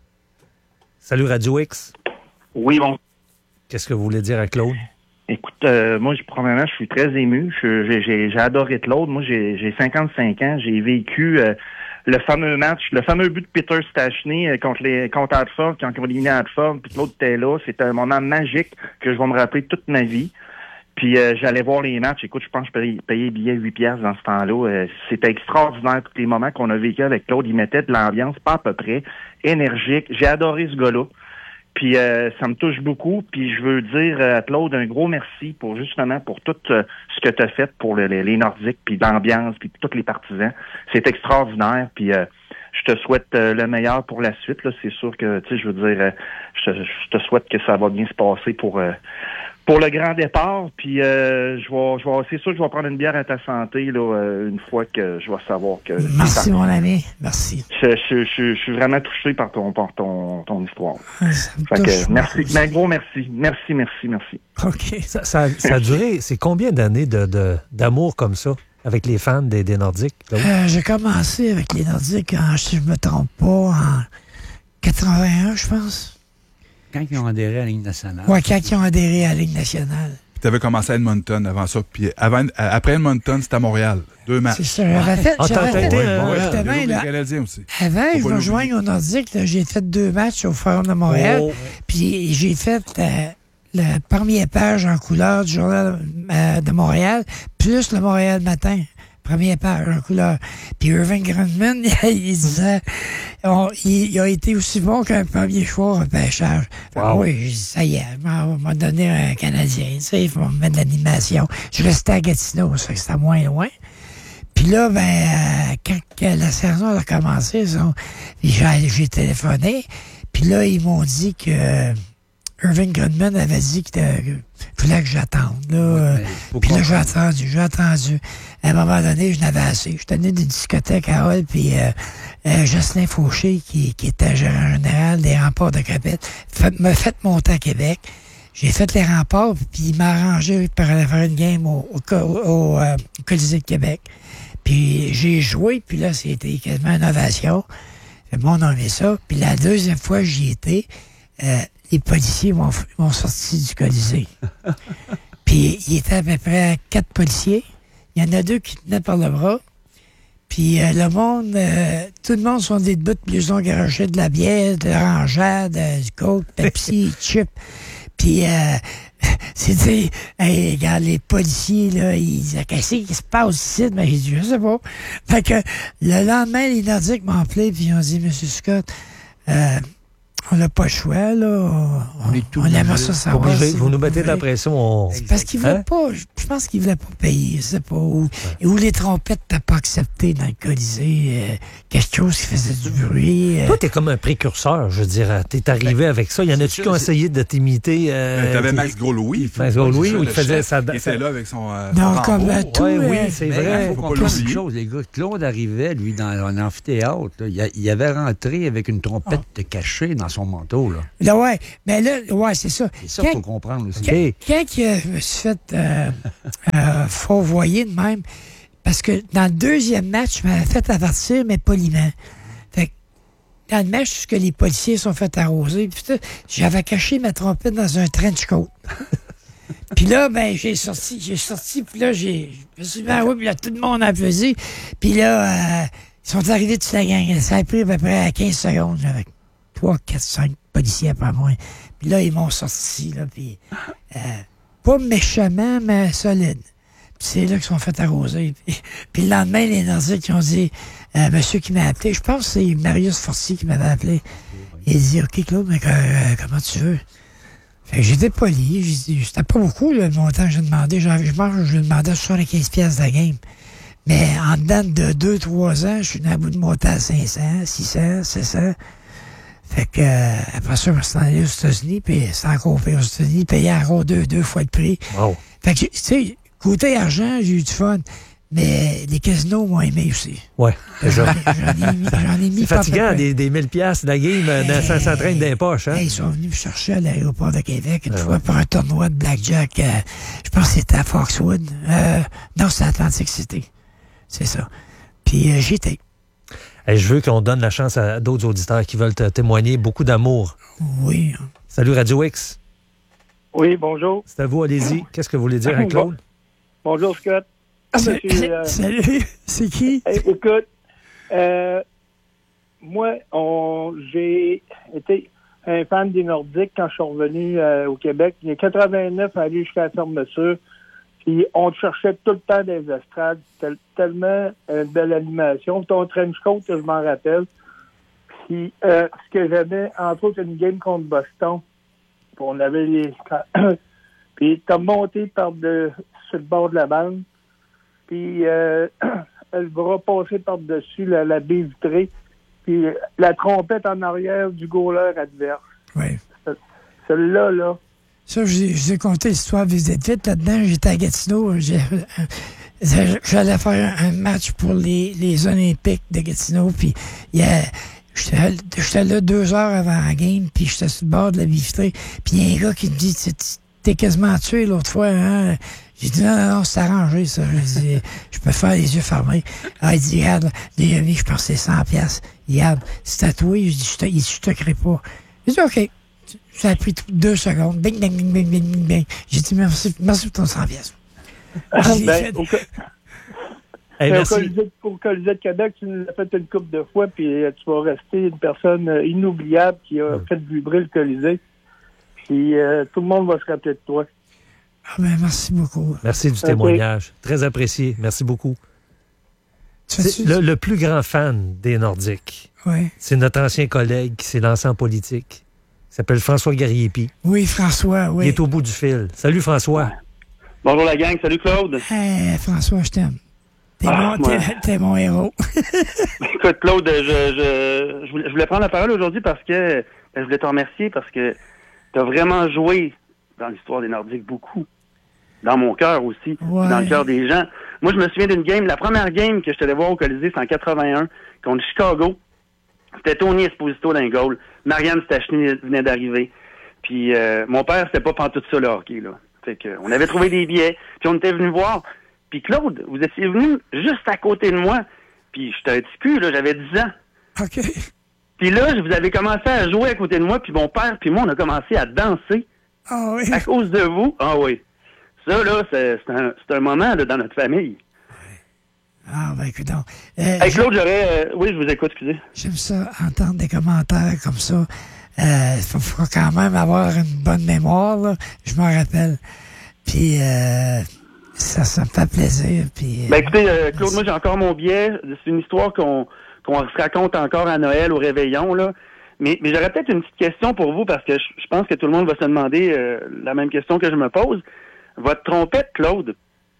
Salut Radio X. Oui, bon. Qu'est-ce que vous voulez dire à Claude? Écoute, euh, moi, je, premièrement, je suis très ému. Je- j'ai, j'ai, j'ai adoré Claude. Moi, j'ai, j'ai cinquante-cinq ans. J'ai vécu euh, le fameux match, le fameux but de Peter Stachny euh, contre les contre Hartford, quand on a éliminé Hartford, puis Claude était là. C'était un moment magique que je vais me rappeler toute ma vie. Puis euh, j'allais voir les matchs. Écoute, je pense que je payais, payais les billets huit piastres dans ce temps-là. Euh, c'était extraordinaire, tous les moments qu'on a vécu avec Claude. Il mettait de l'ambiance, pas à peu près, énergique. J'ai adoré ce gars-là. Puis euh, ça me touche beaucoup. Puis je veux dire euh, à Claude un gros merci pour justement pour tout euh, ce que tu as fait pour le- les, les Nordiques, puis l'ambiance, puis tous les partisans. C'est extraordinaire. Puis euh, je te souhaite euh, le meilleur pour la suite. Là, c'est sûr que tu sais, je veux dire, euh, je, te, je te souhaite que ça va bien se passer pour euh, pour le grand départ. Puis euh, je vais, je vais, c'est sûr que je vais prendre une bière à ta santé là euh, une fois que je vais savoir que. Merci, mon ami. Merci. Je, je, je, je suis vraiment touché par ton par ton, ton histoire. Ah, ça me Fait touche, que, moi merci, aussi. mais gros merci, merci, merci, merci. OK. Ça, ça, ça a duré, c'est combien d'années de, de, d'amour comme ça avec les fans des, des Nordiques? Claude? Euh, j'ai commencé avec les Nordiques, en, si je me trompe pas, en quatre-vingt-un, je pense. Quand ils ont adhéré à la Ligue nationale. Ouais, quand ils ont adhéré à la Ligue nationale. Puis t'avais commencé à Edmonton avant ça. Puis avant, après Edmonton, c'était à Montréal. Deux matchs. C'est ça, j'avais fait... Ah, t'as j'avais été, fait- euh, Ouais, Justement, les là, Canadiens aussi. avant, Faut je pas me joigne au Nordique, là, j'ai fait deux matchs au Forum de Montréal. Oh. Puis j'ai fait euh, la première page en couleur du Journal euh, de Montréal, plus le Montréal Matin. Première page en couleur. Puis Irving Grundman, il disait, on- il, il a été aussi bon qu'un premier choix au repêchage. Fait que Wow. Oui, j'ai dit, ça y est, on m'a donné un Canadien, tu sais, il faut me mettre de l'animation. Je restais à Gatineau, ça fait que c'était moins loin. Puis là, ben, euh, quand que la saison a commencé, ça, j'ai, j'ai téléphoné. Puis là, ils m'ont dit que euh, Irving Grundman avait dit qu'il fallait que j'attende. Là, euh, faut puis là, comprendre. j'ai attendu, j'ai attendu. À un moment donné, je n'avais assez. Je tenais des discothèques à Hall, puis euh, euh, Jocelyn Fauché, qui, qui était gérant général des Remparts de Québec, fait, m'a fait monter à Québec. J'ai fait les Remparts, puis il m'a arrangé pour aller faire une game au, au, co- au, euh, au Colisée de Québec. Puis j'ai joué, puis là, c'était quasiment une ovation. Fait que mon on aimé ça. Puis la deuxième fois que j'y étais, euh, les policiers m'ont, m'ont sorti du Colisée. Puis il était à peu près quatre policiers. Il y en a deux qui tenaient par le bras. Puis euh, le monde, euh, tout le monde sont des debout, puis ils ont garoché de la bière, de l'orangeade, euh, du coke, Pepsi, chip. Puis euh, c'était, hey, regarde, les policiers, là, ils disaient, qu'est-ce qui se passe ici? Mais j'ai dit, je sais pas. Fait que le lendemain, les Nordiques m'ont appelé, puis ils ont dit, Monsieur Scott, euh, On n'a pas le choix, là. On, est on aimerait ça savoir. Obligé. Vous nous mettez de la pression. On... C'est parce qu'ils ne voulaient hein? pas. Je pense qu'ils ne voulaient pas payer. Je sais pas. Ou, ouais. ou les trompettes n'étaient pas acceptées dans le Colisée. Euh, quelque chose qui faisait du bruit. Euh... Toi, t'es comme un précurseur, je dirais. T'es arrivé ben, avec ça. Il y en a-tu qui ont essayé de t'imiter? Euh, ben, T'avais Max Gros-Louis. Max Gros-Louis, où il faisait ça. Il était là avec son. Euh, non, son comme rambo. tout. Ouais, euh, oui, c'est mais vrai. Il faut comprendre une chose, les gars. Claude arrivait, lui, dans un amphithéâtre. Là, il, a, il avait rentré avec une trompette oh. cachée dans son manteau, là. Là, ouais. Mais là, ouais, c'est ça. C'est ça qu'il faut comprendre aussi. Quand, quand je me suis fait euh, euh, fourvoyer de même, parce que dans le deuxième match, je m'avais fait avertir, mais poliment. Fait que dans le match, que les policiers sont fait arroser, puis tout, j'avais caché ma trompette dans un trench coat. Puis là, ben, j'ai sorti, j'ai sorti, puis là, j'ai, je me suis dit, ah oui, puis là, tout le monde a applaudi. Puis là, euh, ils sont arrivés toute la gang. Ça a pris à peu près quinze secondes, avec trois, quatre, cinq policiers après moi. Puis là, ils m'ont sorti, là, puis euh, pas méchamment, mais solide. Puis c'est là qu'ils sont fait arroser. Puis, puis le lendemain, les Nordiques, ils ont dit, euh, monsieur qui m'a appelé, je pense que c'est Marius Fortier qui m'avait appelé. Il a dit, OK, Claude, mais euh, comment tu veux? Fait que j'étais poli. J'ai dit, c'était pas beaucoup, là, le montant que j'ai demandé. Genre, je pense que je lui demandais soixante-quinze piastres de la game. Mais en dedans de deux trois ans, je suis dans le bout de monter à cinq cents, six cents, sept cents. Fait que, euh, après ça, je me suis allé aux États-Unis, puis c'est encore payé aux États-Unis, payé encore deux, deux fois le prix. Wow. Fait que, tu sais, côté argent, j'ai eu du fun, mais les casinos m'ont aimé aussi. Ouais. J'en ai mis, j'en ai mis. C'est fatigant, des, des mille piastres de la game, euh, dans ça s'entraîne dans les poches, hein? Hey, ils sont venus me chercher à l'aéroport de Québec une euh, fois ouais. pour un tournoi de blackjack. Euh, je pense que c'était à Foxwood. Euh, non, c'était à Atlantic City. C'est ça. Puis euh, j'étais. Hey, je veux qu'on donne la chance à d'autres auditeurs qui veulent te témoigner beaucoup d'amour. Oui. Salut Radio X. Oui, bonjour. C'est à vous, allez-y. Qu'est-ce que vous voulez dire à Claude? Bonjour, Scott. Monsieur, euh... Salut, c'est qui? Hey, écoute, euh, moi, on, j'ai été un fan des Nordiques quand je suis revenu euh, au Québec. Il y a quatre-vingt-neuf à aller jusqu'à la fermeture. Puis on te cherchait tout le temps dans les estrades. C'était tellement une belle animation. Ton trench coat, je m'en rappelle. Puis euh, ce que j'aimais, entre autres, une game contre Boston. Puis on avait les... Puis t'as monté par de, sur le bord de la bande. Puis euh, le bras passé par-dessus la, la baie vitrée. Puis la trompette en arrière du goaler adverse. Oui. Celle-là, là. Ça, je vous ai conté l'histoire vite vite. Là-dedans, j'étais à Gatineau. J'ai, euh, j'allais faire un, un match pour les, les Olympiques de Gatineau. Puis, yeah, j'étais, j'étais là deux heures avant la game. Puis, j'étais sur le bord de la baie vitrée. Puis, il y a un gars qui me dit, t'es quasiment tué l'autre fois, hein? J'ai dit, non, non, non, c'est arrangé, ça. Je dis, je peux faire les yeux fermés. Ah, il dit, regarde, les amis, je pense que c'est cent piastres. Regarde, c'est tatoué. Je dis, je te, je te crée pas. J'ai dit, OK. Ça a pris deux secondes. Bing, bing, bing, bing, bing, bing, bing. J'ai dit, merci, merci pour ton cent piastres. Ben, au, hey, au, Colisée, au Colisée de Québec, tu nous l'as fait une couple de fois, puis tu vas rester une personne inoubliable qui a fait vibrer le Colisée. Puis euh, tout le monde va se rappeler de toi. Ah ben, merci beaucoup. Merci du témoignage. Okay. Très apprécié. Merci beaucoup. C'est le, le plus grand fan des Nordiques. Oui. C'est notre ancien collègue qui s'est lancé en politique. Il s'appelle François Gariepi. Oui, François, oui. Il est au bout du fil. Salut, François. Bonjour, la gang. Salut, Claude. Hey, François, je t'aime. T'es, ah, mon, t'es, t'es mon héros. Écoute, Claude, je, je, je, voulais, je voulais prendre la parole aujourd'hui parce que je voulais te remercier parce que t'as vraiment joué dans l'histoire des Nordiques beaucoup. Dans mon cœur aussi. Ouais. Dans le cœur des gens. Moi, je me souviens d'une game. La première game que je t'allais voir au Colisée, c'est en quatre-vingt-un, contre Chicago. C'était Tony Esposito d'un goal. Marianne Stachny venait d'arriver. Puis euh, mon père, c'était pas pantoute ça, le hockey, là. Fait que, on avait trouvé des billets, puis on était venu voir. Puis Claude, vous étiez venu juste à côté de moi. Puis j'étais un petit cul, là, j'avais dix ans. OK. Puis là, vous avez commencé à jouer à côté de moi, puis mon père, puis moi, on a commencé à danser. Ah oui. À cause de vous. Ah oui. Ça, là, c'est, c'est, un, c'est un moment là, dans notre famille. Ah, ben, écoute donc. Euh, hey, Claude, j'aurais... Euh, oui, je vous écoute, excusez. J'aime ça, entendre des commentaires comme ça. Il euh, faut, faut quand même avoir une bonne mémoire, là. Je m'en rappelle. Puis, euh, ça, ça me fait plaisir. Puis, ben, écoutez, euh, Claude, moi, j'ai encore mon billet. C'est une histoire qu'on, qu'on se raconte encore à Noël, au réveillon, là. Mais, mais j'aurais peut-être une petite question pour vous, parce que je, je pense que tout le monde va se demander euh, la même question que je me pose. Votre trompette, Claude,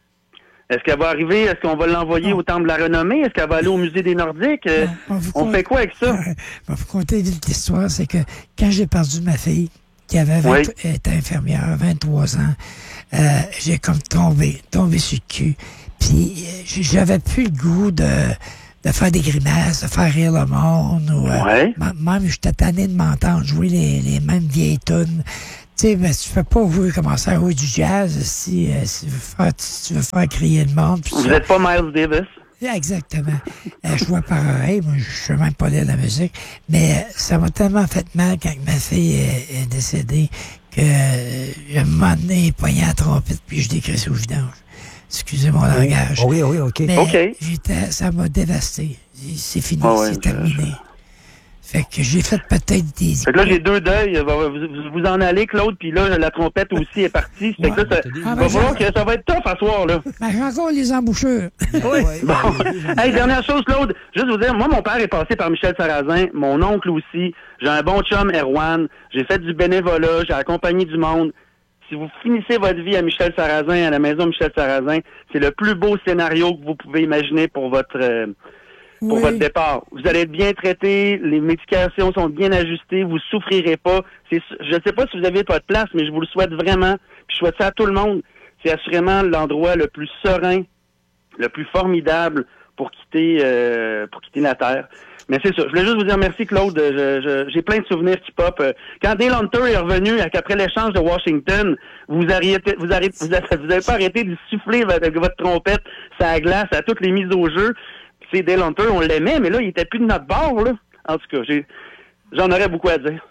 est-ce qu'elle va arriver, est-ce qu'on va l'envoyer au Temple de la Renommée? Est-ce qu'elle va aller au Musée des Nordiques? Euh, on on compte, fait quoi avec ça? Euh, je vais vous conter vite l'histoire. C'est que quand j'ai perdu ma fille, qui avait vingt, oui. était infirmière, vingt-trois ans, euh, j'ai comme tombé, tombé sur le cul. Puis euh, j'avais plus le goût de, de faire des grimaces, de faire rire le monde. Ou, euh, ouais. Même, j'étais tanné de m'entendre jouer les, les mêmes vieilles tunes. Tu sais, ben, tu fais pas jouer, commencer à jouer du jazz si, euh, si, tu, veux faire, si tu veux faire crier le monde. Vous n'êtes pas Miles Davis? Exactement. euh, je vois par oreille, moi, je sais même pas lire la musique, mais euh, ça m'a tellement fait mal quand ma fille est, est décédée que euh, un moment donné, poigné à la trompette, puis je décris au vidange. Excusez mon oui. langage. Oui, oui, OK. Mais okay. J'étais, ça m'a dévasté. C'est fini, oh, ouais, c'est terminé. Je... Fait que j'ai fait peut-être des... Fait que là, j'ai deux deuils. Vous, vous en allez, Claude, puis là, la trompette aussi est partie. Fait ouais, que là, ça, ah, va voir que ça va être tough à soir, là. Ben, j'ai encore les embouchures. Oui. Bon. Hey, dernière chose, Claude. Juste vous dire, moi, mon père est passé par Michel Sarrazin, mon oncle aussi. J'ai un bon chum, Erwan. J'ai fait du bénévolat, j'ai accompagné du monde. Si vous finissez votre vie à Michel Sarrazin, à la maison Michel Sarrazin, c'est le plus beau scénario que vous pouvez imaginer pour votre... Euh, pour oui. votre départ. Vous allez être bien traité, les médications sont bien ajustées, vous souffrirez pas. C'est, je ne sais pas si vous avez votre place, mais je vous le souhaite vraiment. Puis je souhaite ça à tout le monde. C'est assurément l'endroit le plus serein, le plus formidable pour quitter euh, pour quitter la Terre. Mais c'est ça. Je voulais juste vous dire merci, Claude. Je, je, j'ai plein de souvenirs qui pop. Quand Dale Hunter est revenu, après l'échange de Washington, vous arrêtez, vous arrêtez, vous avez, vous avez pas arrêté de souffler avec votre trompette sa glace à toutes les mises au jeu. C'est Dale Hunter, on l'aimait, mais là, il était plus de notre bord, là. En tout cas, j'ai, j'en aurais beaucoup à dire.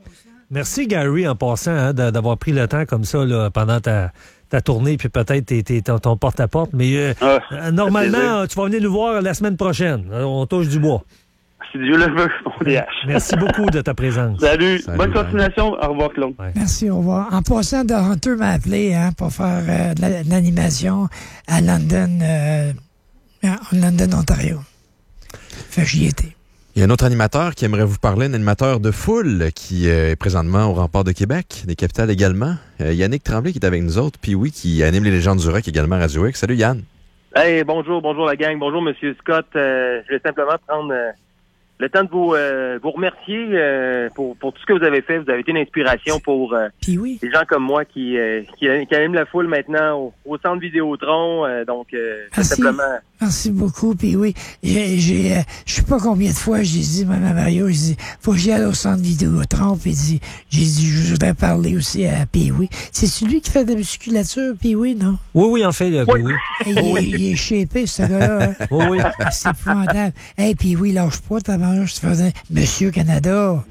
Merci, Gary, en passant, hein, d'avoir pris le temps comme ça là, pendant ta, ta tournée, puis peut-être tes, tes, ton porte-à-porte. Mais euh, ah, normalement, tu vas venir nous voir la semaine prochaine. On touche du bois. Si Dieu le veut, on D H. Merci beaucoup de ta présence. Salut. Salut Bonne continuation. Au revoir, Claude. Ouais. Merci, au revoir. En passant, Dale Hunter m'a appelé hein, pour faire euh, de l'animation à London... Euh, en London, Ontario. Fait que j'y étais. Il y a un autre animateur qui aimerait vous parler, un animateur de foule qui est présentement au Rempart de Québec, des capitales également. Euh, Yannick Tremblay qui est avec nous autres, puis oui, qui anime les légendes du rock également à Radio X. Salut Yann. Hey, bonjour, bonjour la gang, bonjour Monsieur Scott. Euh, je vais simplement prendre euh, le temps de vous, euh, vous remercier euh, pour, pour tout ce que vous avez fait. Vous avez été une inspiration pour euh, oui. des gens comme moi qui, euh, qui, qui animent la foule maintenant au, au centre Vidéotron. Euh, donc, euh, Merci. simplement... Merci beaucoup. Puis oui, j'ai, j'ai, euh, je sais pas combien de fois j'ai dit, même à Mario, j'ai dit, faut que j'y aille au centre Vidéotron. Puis dit, j'ai dit, je voudrais parler aussi à Pee-Wee. C'est celui qui fait de la musculature, Pee-Wee, non? Oui, oui, en fait, Pee-Wee. Il, il, il est shapé, ce gars-là. Hein? Oui, oui. C'est épouvantable. Hey, Pee-Wee, lâche pas, ta manche, tu faisais Monsieur Canada.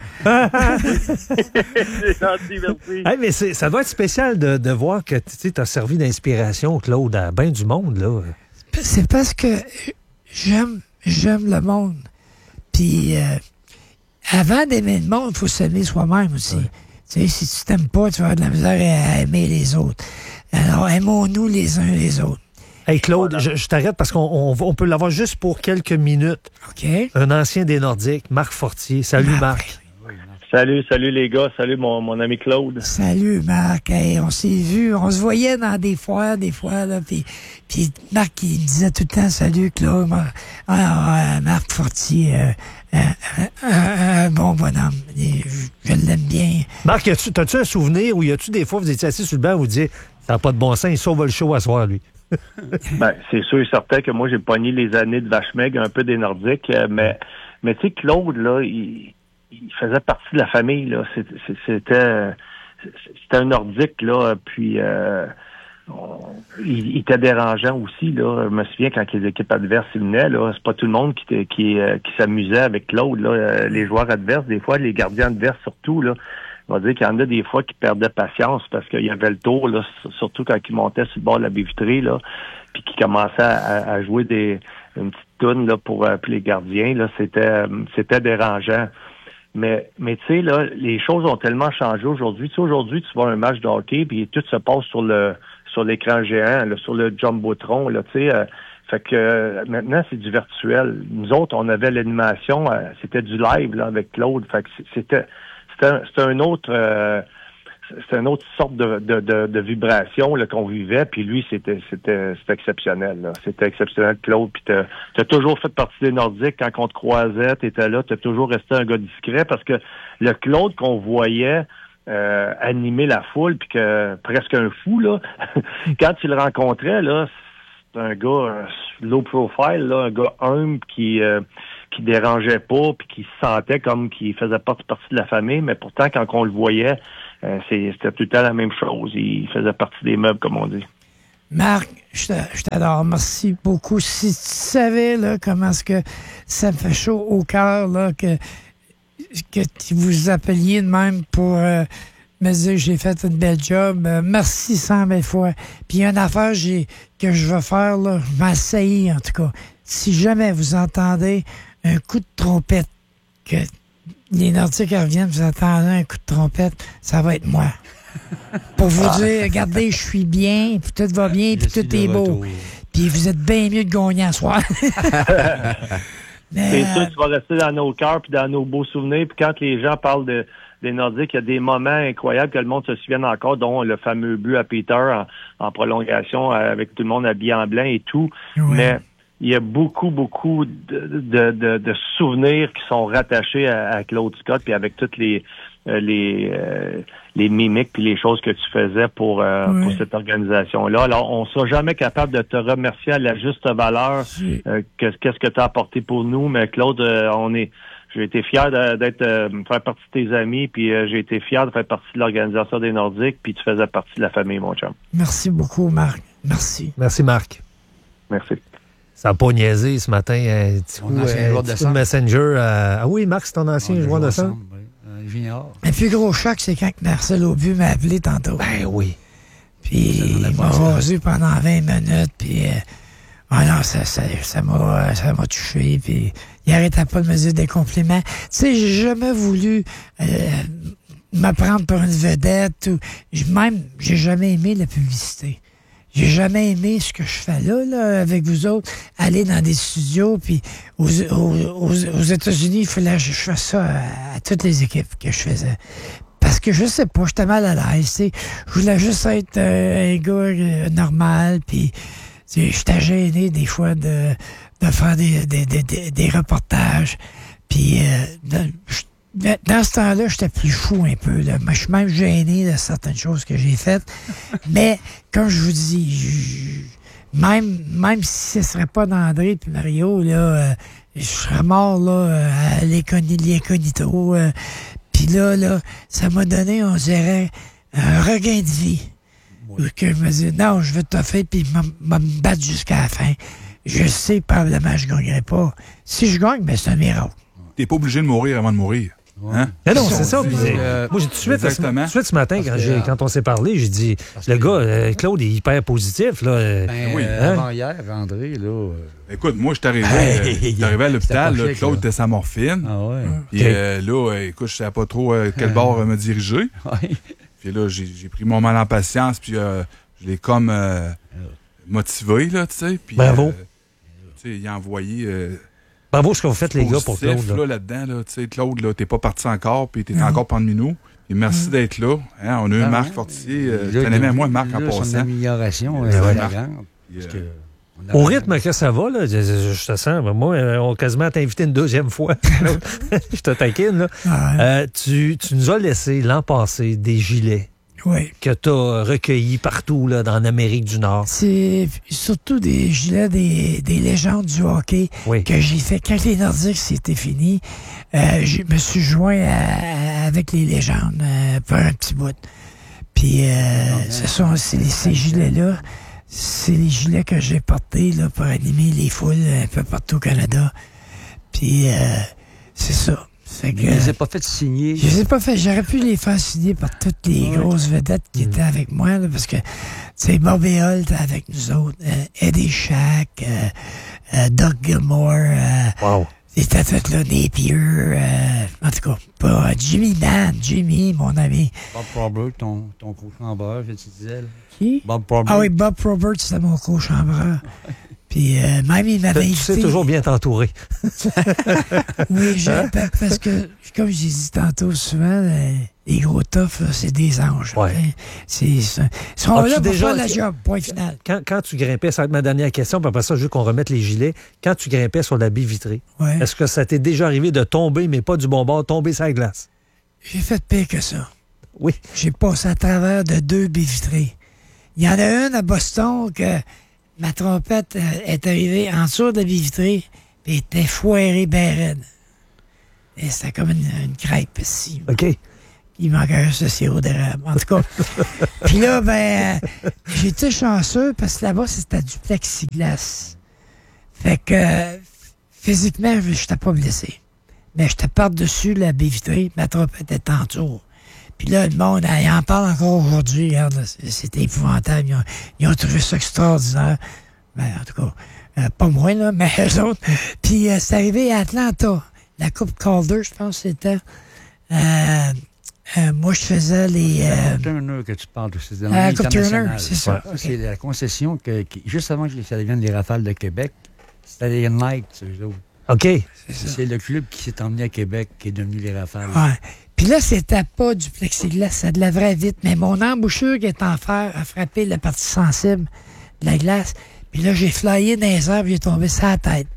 C'est gentil, merci. Hey, mais c'est, ça doit être spécial de, de voir que tu as servi d'inspiration, Claude, à bien du monde, là. C'est parce que j'aime j'aime le monde. Puis euh, avant d'aimer le monde, il faut s'aimer soi-même aussi. Ouais. Tu sais, si tu t'aimes pas, tu vas avoir de la misère à aimer les autres. Alors, aimons-nous les uns les autres. Hey Claude, voilà. je, je t'arrête parce qu'on on, on peut l'avoir juste pour quelques minutes. OK. Un ancien des Nordiques, Marc Fortier. Salut Marc. Marc. Salut, salut les gars, salut mon, mon ami Claude. Salut Marc, hey, on s'est vu, on se voyait dans des foires, des fois, là, puis, puis Marc, il disait tout le temps, salut Claude, Marc, ah, Marc Fortier, euh, euh, euh, un bon bonhomme, je, je l'aime bien. Marc, as-tu, as-tu un souvenir où y a-tu des fois, vous étiez assis sur le banc, vous disiez, ça n'a pas de bon sens, il sauve le show à soir, lui? Ben, c'est sûr et certain que moi, j'ai pogné les années de Vache Maigre, un peu des Nordiques, mais, mais tu sais, Claude, là, il... il faisait partie de la famille, là. C'était, c'était un Nordique, là. Puis, euh, on, il, il était dérangeant aussi, là. Je me souviens quand les équipes adverses venaient, là. C'est pas tout le monde qui, qui, qui s'amusait avec Claude, là. Les joueurs adverses, des fois, les gardiens adverses surtout, là. On va dire qu'il y en a des fois qui perdaient patience parce qu'il y avait le tour, là. Surtout quand ils montaient sur le bord de la baie vitrée, là. Puis qu'ils commençaient à, à jouer des, une petite toune, là, pour, pour les gardiens, là. C'était, c'était dérangeant. Mais, mais tu sais, là, les choses ont tellement changé aujourd'hui. Tu sais, aujourd'hui, tu vois un match de hockey, puis tout se passe sur le sur l'écran géant, là, sur le Jumbotron, là, tu sais. Euh, Fait que euh, maintenant, c'est du virtuel. Nous autres, on avait l'animation, euh, c'était du live là, avec Claude. Fait que c'était c'était un, c'était un autre euh, c'était une autre sorte de, de, de, de vibration là, qu'on vivait. Puis lui, c'était c'était c'était exceptionnel. Là. C'était exceptionnel, Claude. Puis t'as, t'as toujours fait partie des Nordiques. Quand on te croisait, t'étais là, t'as toujours resté un gars discret parce que le Claude qu'on voyait euh, animer la foule, puis que presque un fou, là, quand tu le rencontrais, là, c'est un gars euh, low profile, là, un gars humble qui euh, qui dérangeait pas, puis qui se sentait comme qu'il faisait partie, partie de la famille, mais pourtant, quand on le voyait, euh, c'est, c'était tout le temps la même chose. Il faisait partie des meubles, comme on dit. Marc, je t'adore. Merci beaucoup. Si tu savais là, comment est-ce que ça me fait chaud au cœur là, que, que vous appeliez de même pour euh, me dire que j'ai fait une belle job. Euh, merci cent mille fois. Puis il y a une affaire j'ai, que je vais faire, là, je vais essayer en tout cas. Si jamais vous entendez un coup de trompette, que les Nordiques reviennent, vous entendez un coup de trompette, ça va être moi. Pour vous ah. dire, regardez, je suis bien, puis tout va bien, puis tout est beau. Puis vous êtes bien mieux de gagner à soir. Mais, c'est sûr, tu vas rester dans nos cœurs, puis dans nos beaux souvenirs. Puis quand les gens parlent de, des Nordiques, il y a des moments incroyables que le monde se souvienne encore, dont le fameux but à Peter en, en prolongation, avec tout le monde habillé en blanc et tout. Oui. Mais il y a beaucoup, beaucoup de, de, de, de souvenirs qui sont rattachés à, à Claude Scott, puis avec toutes les euh, les euh, les mimiques puis les choses que tu faisais pour euh, oui. pour cette organisation-là. Alors, on sera jamais capable de te remercier à la juste valeur euh, qu'est-ce que tu as apporté pour nous, mais Claude, euh, on est j'ai été fier de, d'être euh, faire partie de tes amis, puis euh, j'ai été fier de faire partie de l'organisation des Nordiques, puis tu faisais partie de la famille, mon chum. Merci beaucoup, Marc. Merci. Merci, Marc. Merci. Ça n'a pas niaisé ce matin. Un petit coup, ancien joueur de centre. Messenger. Euh... Ah oui, Marc, c'est ton ancien on joueur de centre. Le plus gros choc, c'est quand Marcel Aubu m'a appelé tantôt. Ben oui. Puis il m'a rasé pendant vingt minutes, puis... Euh... Ah non, ça, ça, ça m'a, ça m'a touché, puis il arrêtait pas de me dire des compliments. Tu sais, j'ai jamais voulu euh, me prendre pour une vedette, ou même, j'ai jamais aimé la publicité. J'ai jamais aimé ce que je fais là, là, avec vous autres, aller dans des studios, puis aux, aux, aux, aux États-Unis, il fallait que je fasse ça à, à toutes les équipes que je faisais. Parce que je sais pas, j'étais mal à l'aise, tu sais. Je voulais juste être euh, un gars euh, normal, puis j'étais gêné des fois de, de faire des, des, des, des reportages. Puis euh, dans, dans ce temps-là, j'étais plus fou un peu. Là. Moi, je suis même gêné de certaines choses que j'ai faites. Mais comme je vous dis, je, même, même si ce serait pas d'André et Mario, là, euh, je serais mort là, à l'incognito. Euh, Puis là, là, ça m'a donné, on dirait, un regain de vie. Oui. Que je me dis, non, je veux te faire puis me battre jusqu'à la fin. Je sais, probablement, je ne gagnerai pas. Si je gagne, ben, c'est un miracle. T'es pas obligé de mourir avant de mourir. Hein? Non, non, c'est ça. Puis, euh, moi, j'ai tout de suite, tout de suite ce matin, quand, j'ai, quand on s'est parlé, j'ai dit, le gars, euh, Claude, est hyper positif. Là, ben, oui. Euh, hein? Avant hier, André, là... Euh... Écoute, moi, je suis arrivé, hey, euh, arrivé à l'hôpital, là, Claude là. était sa morphine. Ah ouais. Puis okay. euh, là, euh, écoute, je savais pas trop euh, quel bord euh, me diriger. Ouais. Puis là, j'ai, j'ai pris mon mal en patience, puis euh, je l'ai comme euh, motivé, là, tu sais. Puis, bravo. Euh, tu sais, il a envoyé... Euh, bravo ce que vous faites, les gars, pour Claude. Là, là, là-dedans, là, tu sais, Claude, là, t'es pas parti encore, puis t'es mmh. encore parmi nous. Et merci mmh. d'être là. Hein, on a eu ah, Marc ouais. Fortier. Euh, je connais même moi Marc en passant. C'est une amélioration. Euh, ouais, ouais. Au rythme que ça va, là, je, je, je te sens, moi, on quasiment t'invité une deuxième fois. Je te taquine, là. Ah, ouais. euh, tu, tu nous as laissé l'an passé des gilets. Oui. Que tu as recueillis partout là, dans l'Amérique du Nord. C'est surtout des gilets des, des légendes du hockey oui. que j'ai fait. Quand les Nordiques, c'était fini, euh, je me suis joint à, avec les légendes euh, pour un petit bout. Puis, euh, oh, ce sont c'est, ces gilets-là, c'est les gilets que j'ai portés là, pour animer les foules un peu partout au Canada. Puis, euh, c'est ça. Que, je les ai pas fait signer. Je les ai pas fait. J'aurais pu les faire signer par toutes les ouais. grosses vedettes qui mmh. étaient avec moi, là, parce que, tu sais, Bobby Hull était avec nous autres, euh, Eddie Shack, euh, euh, Doug Gilmour, euh, wow. ils étaient tous là, Napier, euh, en tout cas, pas, Jimmy Mann, Jimmy, mon ami. Bob Probert, ton, ton coach en beurre, que tu disais, là. Qui? Bob Probert. Ah oui, Bob Probert, c'était mon coach en beurre. Puis Puis euh, même, il m'avait Tu invité... sais toujours bien t'entourer. Oui, je, Hein? pa- parce que, comme j'ai dit tantôt, souvent, les, les gros toughs, là, c'est des anges. Ouais. hein. C'est, c'est- ils sont As-tu là pour déjà- faire la job, point final. Quand, quand tu grimpais, ça va être ma dernière question, puis après ça, je veux qu'on remette les gilets. Quand tu grimpais sur la baie vitrée, Ouais. est-ce que ça t'est déjà arrivé de tomber, mais pas du bon bord, tomber sur la glace? J'ai fait pire que ça. Oui. J'ai passé à travers de deux baies vitrées. Il y en a une à Boston que ma trompette euh, est arrivée en dessous de la baie vitrée et était foirée ben raide. Et c'était comme une, une crêpe ici. OK. Il manquait juste le sirop d'érable. En tout cas. Puis là, ben, euh, j'ai été chanceux parce que là-bas, c'était du plexiglas. Fait que euh, physiquement, je n'étais pas blessé. Mais j'étais par-dessus la baie vitrée, ma trompette était en tour. Puis là, le monde, il en parle encore aujourd'hui. Regarde, c'est- c'était épouvantable. Ils ont, ils ont trouvé ça extraordinaire. Ben, en tout cas, euh, pas moi, là, mais eux autres. Puis euh, c'est arrivé à Atlanta. La Coupe Calder, je pense que c'était. Euh, euh, moi, je faisais les... C'est euh, la Coupe Turner que tu parles, c'est dans Ah, la la Coupe internationale. Turner, c'est ça, Ouais. ok. C'est la concession que, qui- juste avant que ça devienne les Rafales de Québec, c'était les Knights, eux autres. OK. C'est le club qui s'est emmené à Québec qui est devenu les Rafales. Ouais. Puis là, c'était pas du plexiglas, ça de la vraie vitre. Mais mon embouchure qui est en fer a frappé la partie sensible de la glace. Puis là, j'ai flyé dans les airs, puis j'ai tombé sur la tête.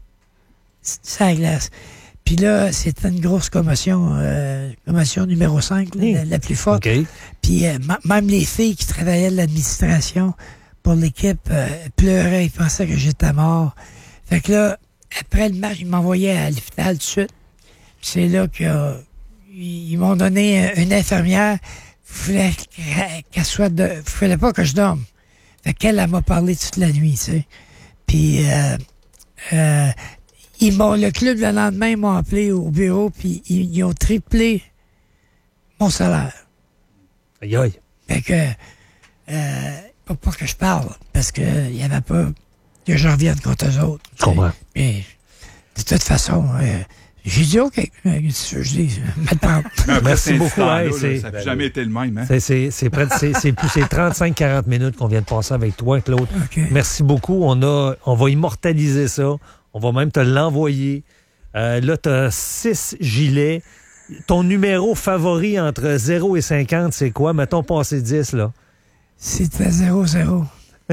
Sur la glace. Puis là, c'était une grosse commotion, euh, commotion numéro cinq, là, la, la plus forte. OK. Puis euh, m- même les filles qui travaillaient de l'administration pour l'équipe euh, pleuraient, ils pensaient que j'étais mort. Fait que là, après le match, ils m'envoyaient à l'hôpital tout de suite. Puis c'est là que euh, ils m'ont donné euh, une infirmière. Il fallait qu'elle- qu'elle soit de... Il fallait pas que je dorme. Fait qu'elle, elle m'a parlé toute la nuit, tu sais. Puis euh, euh, ils m'ont, le club, le lendemain, m'ont appelé au bureau, puis ils, ils ont triplé mon salaire. Aïe, aïe. Fait que, euh, pas, pas que je parle, parce que il y avait pas que je revienne contre eux autres. Je comprends. Mais, de toute façon, euh, j'ai dit OK. Euh, qu'est-ce que je dis, maintenant. Merci beaucoup. Hey, c'est- ça n'a jamais été le même. Hein? C'est, c'est, c'est, près de- c'est, c'est, c'est trente-cinq à quarante minutes qu'on vient de passer avec toi, Claude. OK. Merci beaucoup. On, a, on va immortaliser ça. On va même te l'envoyer. Euh, là, tu as six gilets. Ton numéro favori entre zéro et cinquante, c'est quoi? Mettons passé dix, là. C'était zéro zéro.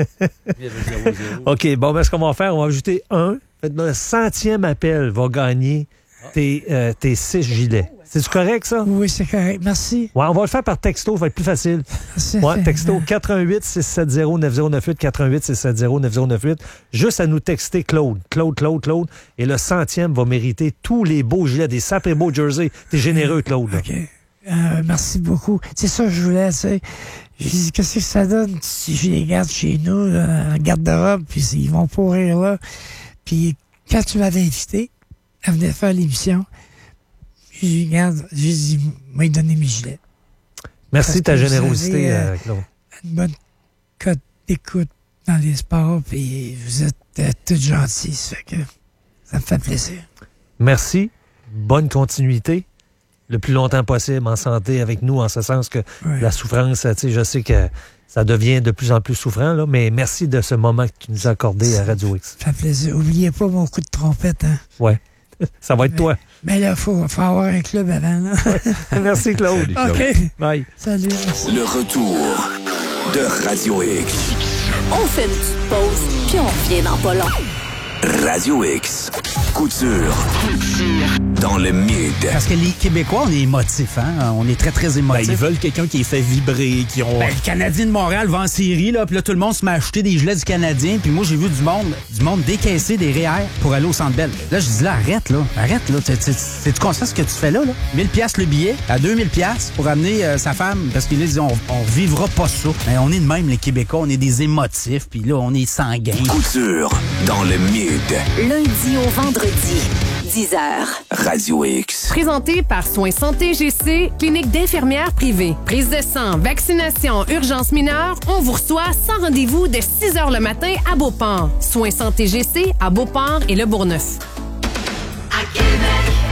OK, bon, ben, ce qu'on va faire, on va ajouter un. Fait que le centième appel va gagner tes, euh, tes six gilets. C'est-tu correct, ça? Oui, c'est correct. Merci. Ouais, on va le faire par texto, ça va être plus facile. Merci Ouais, texto infiniment. quatre un huit, six sept zéro, neuf zéro neuf huit, quatre un huit, six sept zéro, neuf zéro neuf huit. Juste à nous texter Claude. Claude, Claude, Claude. Et le centième va mériter tous les beaux gilets, des sapes et beaux jerseys. T'es généreux, Claude. là. OK. Euh, merci beaucoup. C'est ça que je voulais, tu sais. J'ai dit, qu'est-ce que ça donne si je les garde chez nous, là, en garde-robe, puis ils vont pourrir là. Puis quand tu m'avais invité à venir faire l'émission, j'ai dit, regarde, j'ai dit, moi, il donner mes gilets. Merci de ta Parce que vous générosité, avez, euh, euh, Claude. Une bonne cote d'écoute dans les sports, puis vous êtes euh, toutes gentilles, ça fait que ça me fait plaisir. Merci. Bonne continuité. Le plus longtemps possible en santé avec nous, en ce sens que Ouais. la souffrance, tu sais, je sais que ça devient de plus en plus souffrant, là, mais merci de ce moment que tu nous as accordé à Radio X. Ça fait plaisir. Oubliez pas mon coup de trompette, hein. Ouais. Ça va être toi. Mais là, il faut, faut avoir un club avant, là. Merci, Claude. Salut, Claude. OK. Bye. Salut. Merci. Le retour de Radio X. On fait une petite pause, puis on revient dans pas long. Radio X. Couture. Dans le mid. Parce que les Québécois, on est émotifs, hein? On est très, très émotifs. Ben, ils veulent quelqu'un qui les fait vibrer, qui ont... Ben, le Canadien de Montréal va en série, là, puis là, tout le monde se met à acheter des gilets du Canadien, puis moi, j'ai vu du monde du monde décaisser des R E E R pour aller au Centre Bell. Là, je dis là, arrête, là, arrête, là. C'est-tu conscient ce que tu fais là, là? mille piastres le billet, à deux mille piastres pour amener euh, sa femme, parce qu'il dit, on, on vivra pas ça. Mais on est de même, les Québécois, on est des émotifs, puis là, on est sanguins. Couture. Dans le mid. Lundi au vendredi, dix heures. Radio X. Présenté par Soins Santé G C, clinique d'infirmières privée. Prise de sang, vaccination, urgence mineure, on vous reçoit sans rendez-vous de six heures le matin à Beauport. Soins Santé G C à Beauport et Le Bourgneuf. À Québec,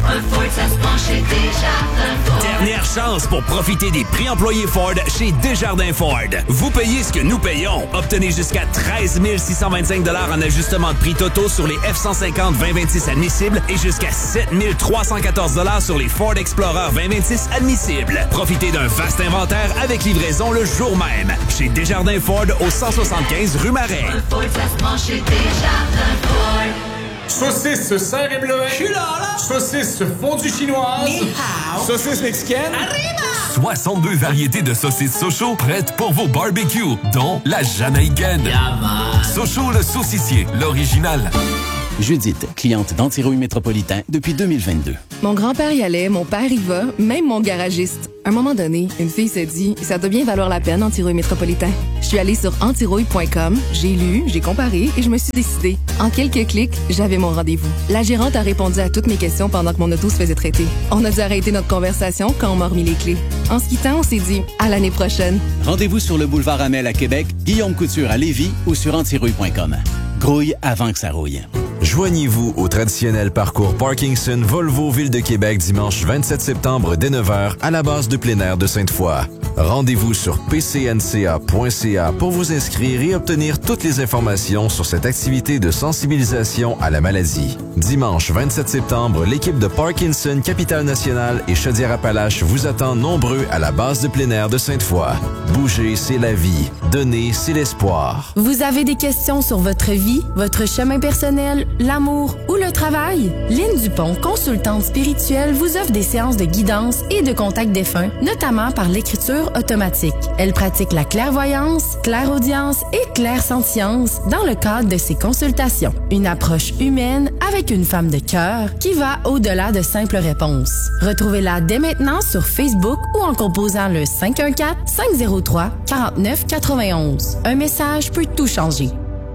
Un Ford, ça se prend chez Desjardins Ford. Dernière chance pour profiter des prix employés Ford chez Desjardins Ford. Vous payez ce que nous payons. Obtenez jusqu'à treize mille six cent vingt-cinq dollars en ajustement de prix totaux sur les F cent cinquante vingt vingt-six admissibles et jusqu'à sept mille trois cent quatorze dollars sur les Ford Explorer vingt vingt-six admissibles. Profitez d'un vaste inventaire avec livraison le jour même. Chez Desjardins Ford au cent soixante-quinze rue Marais. Un Ford, ça se prend chez Desjardins Ford. Saucisse serre et bleuet. Je suis là, là. Saucisse fondue chinoise. Ni hao. Saucisse mexicaine. Arriba! soixante-deux variétés de saucisses Sochaux prêtes pour vos barbecues, dont la Jamaïcaine. Yeah, Sochaux le saucissier, l'original. Judith, cliente d'Antirouille Métropolitain depuis deux mille vingt-deux. Mon grand-père y allait, mon père y va, même mon garagiste. À un moment donné, une fille s'est dit « Ça doit bien valoir la peine, Antirouille Métropolitain ». Je suis allée sur antirouille point com, j'ai lu, j'ai comparé et je me suis décidée. En quelques clics, j'avais mon rendez-vous. La gérante a répondu à toutes mes questions pendant que mon auto se faisait traiter. On a dû arrêter notre conversation quand on m'a remis les clés. En se quittant, on s'est dit « À l'année prochaine ». Rendez-vous sur le boulevard Amel à Québec, Guillaume Couture à Lévis ou sur antirouille point com. Grouille avant que ça rouille. Joignez-vous au traditionnel parcours Parkinson Volvo Ville de Québec dimanche vingt-sept septembre dès neuf heures à la base de plein air de Sainte-Foy. Rendez-vous sur p c n c a point c a pour vous inscrire et obtenir toutes les informations sur cette activité de sensibilisation à la maladie. Dimanche vingt-sept septembre, l'équipe de Parkinson Capitale-Nationale et Chaudière-Appalaches vous attend nombreux à la base de plein air de Sainte-Foy. Bouger, c'est la vie. Donner, c'est l'espoir. Vous avez des questions sur votre vie, votre chemin personnel, l'amour ou le travail? Lynne Dupont, consultante spirituelle, vous offre des séances de guidance et de contact défunt, notamment par l'écriture automatique. Elle pratique la clairvoyance, clairaudience et clairsentience dans le cadre de ses consultations. Une approche humaine avec une femme de cœur qui va au-delà de simples réponses. Retrouvez-la dès maintenant sur Facebook ou en composant le cinq un quatre, cinq zéro trois, quatre neuf quatre un un. Un message peut tout changer.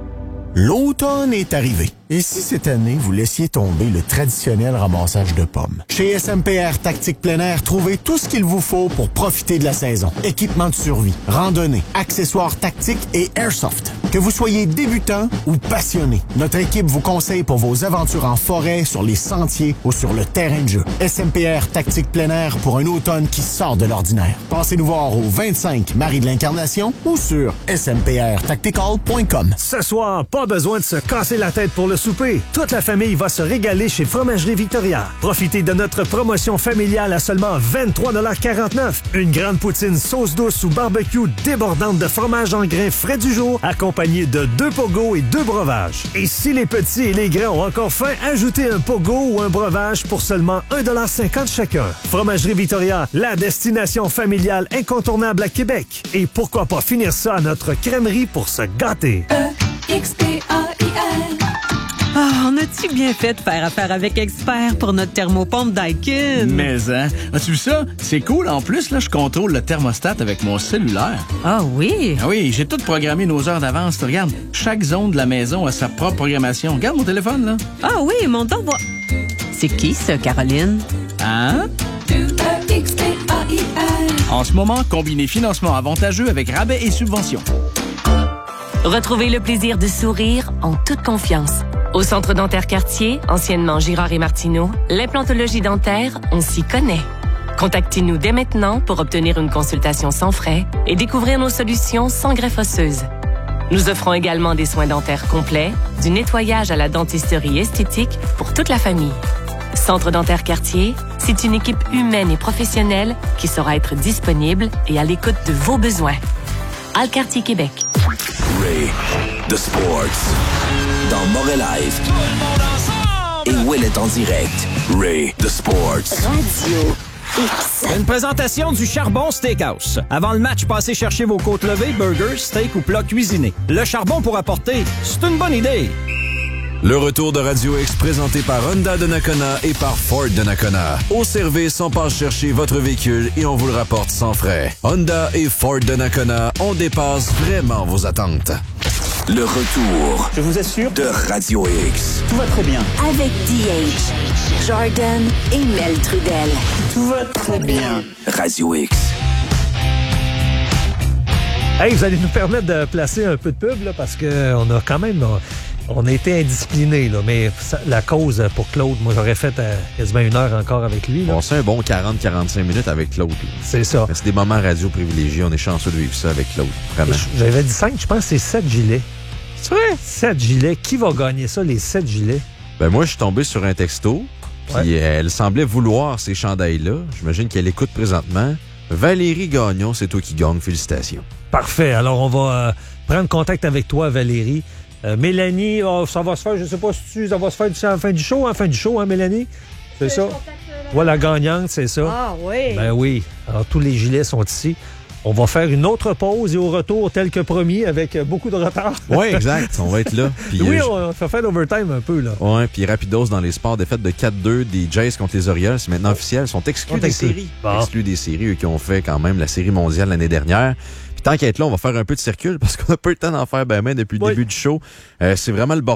L'automne est arrivé. Et si cette année, vous laissiez tomber le traditionnel ramassage de pommes? Chez S M P R Tactique Plein Air, trouvez tout ce qu'il vous faut pour profiter de la saison. Équipement de survie, randonnée, accessoires tactiques et airsoft. Que vous soyez débutant ou passionné, notre équipe vous conseille pour vos aventures en forêt, sur les sentiers ou sur le terrain de jeu. S M P R Tactique Plein Air pour un automne qui sort de l'ordinaire. Passez nous voir au vingt-cinq Marie de l'Incarnation ou sur s m p r tactical point com. Ce soir, pas besoin de se casser la tête pour le souper. Toute la famille va se régaler chez Fromagerie Victoria. Profitez de notre promotion familiale à seulement vingt-trois quarante-neuf. Une grande poutine sauce douce ou barbecue débordante de fromage en grains frais du jour, accompagnée de deux pogos et deux breuvages. Et si les petits et les grands ont encore faim, ajoutez un pogo ou un breuvage pour seulement un dollar cinquante chacun. Fromagerie Victoria, la destination familiale incontournable à Québec. Et pourquoi pas finir ça à notre crèmerie pour se gâter. X P A I L. Ah, on a-tu bien fait de faire affaire avec Expert pour notre thermopompe Daikin? Mais, hein? As-tu vu ça? C'est cool. En plus, là, je contrôle le thermostat avec mon cellulaire. Ah oui? Ah oui, j'ai tout programmé nos heures d'avance. Regarde, chaque zone de la maison a sa propre programmation. Regarde mon téléphone, là. Ah oui, mon temps va... C'est qui, ça, Caroline? Hein? X P A I L. En ce moment, combinez financement avantageux avec rabais et subventions. Retrouvez le plaisir de sourire en toute confiance. Au Centre dentaire Cartier, anciennement Girard et Martineau, l'implantologie dentaire, on s'y connaît. Contactez-nous dès maintenant pour obtenir une consultation sans frais et découvrir nos solutions sans greffe osseuse. Nous offrons également des soins dentaires complets, du nettoyage à la dentisterie esthétique pour toute la famille. Centre dentaire Cartier, c'est une équipe humaine et professionnelle qui saura être disponible et à l'écoute de vos besoins. Alcartier Québec. Ray, The Sports, dans Morel Live. Et Ouellet en direct. Ray, The Sports. Radio X. Une présentation du Charbon Steakhouse. Avant le match, passez chercher vos côtes levées, burgers, steak ou plats cuisinés. Le charbon pour apporter, c'est une bonne idée. Le retour de Radio X présenté par Honda de Nakona et par Ford de Nakona. Au service, on passe chercher votre véhicule et on vous le rapporte sans frais. Honda et Ford de Nakona, on dépasse vraiment vos attentes. Le retour, je vous assure, de Radio X. Tout va très bien. Avec D H, Jordan et Mel Trudel. Tout va très bien. Radio X. Hey, vous allez nous permettre de placer un peu de pub, là, parce qu'on a quand même... On a été indisciplinés, là, mais ça, la cause pour Claude, moi, j'aurais fait euh, quasiment une heure encore avec lui. On sait un bon quarante à quarante-cinq minutes avec Claude. C'est ça. Mais c'est des moments radio privilégiés. On est chanceux de vivre ça avec Claude. Vraiment. J'avais dit cinq, je pense que c'est sept gilets. C'est vrai? sept gilets. Qui va gagner ça, les sept gilets? Ben moi, je suis tombé sur un texto. Puis ouais. Elle semblait vouloir ces chandails-là. J'imagine qu'elle écoute présentement. Valérie Gagnon, c'est toi qui gagne. Félicitations. Parfait. Alors, on va euh, prendre contact avec toi, Valérie. Euh, Mélanie, oh, ça va se faire, je sais pas si tu, ça va se faire à la fin du show, à la fin du show, hein, Mélanie? C'est ça? Voilà, la gagnante, c'est ça. Ah oui. Ben oui. Alors, tous les gilets sont ici. On va faire une autre pause et au retour, tel que promis, avec beaucoup de retard. Oui, exact. On va être là. Puis, oui, euh, on va faire l'overtime un peu, là. Oui, puis rapidos dans les sports, défaite de quatre deux des Jays contre les Orioles. C'est maintenant officiel. Ils sont exclus des séries. Bon. Exclus des séries, eux qui ont fait quand même la série mondiale l'année dernière. Puis tant qu'à être là, on va faire un peu de circule parce qu'on n'a pas eu le temps d'en faire ben, ben depuis le oui. début du show. Euh, c'est vraiment le bordel.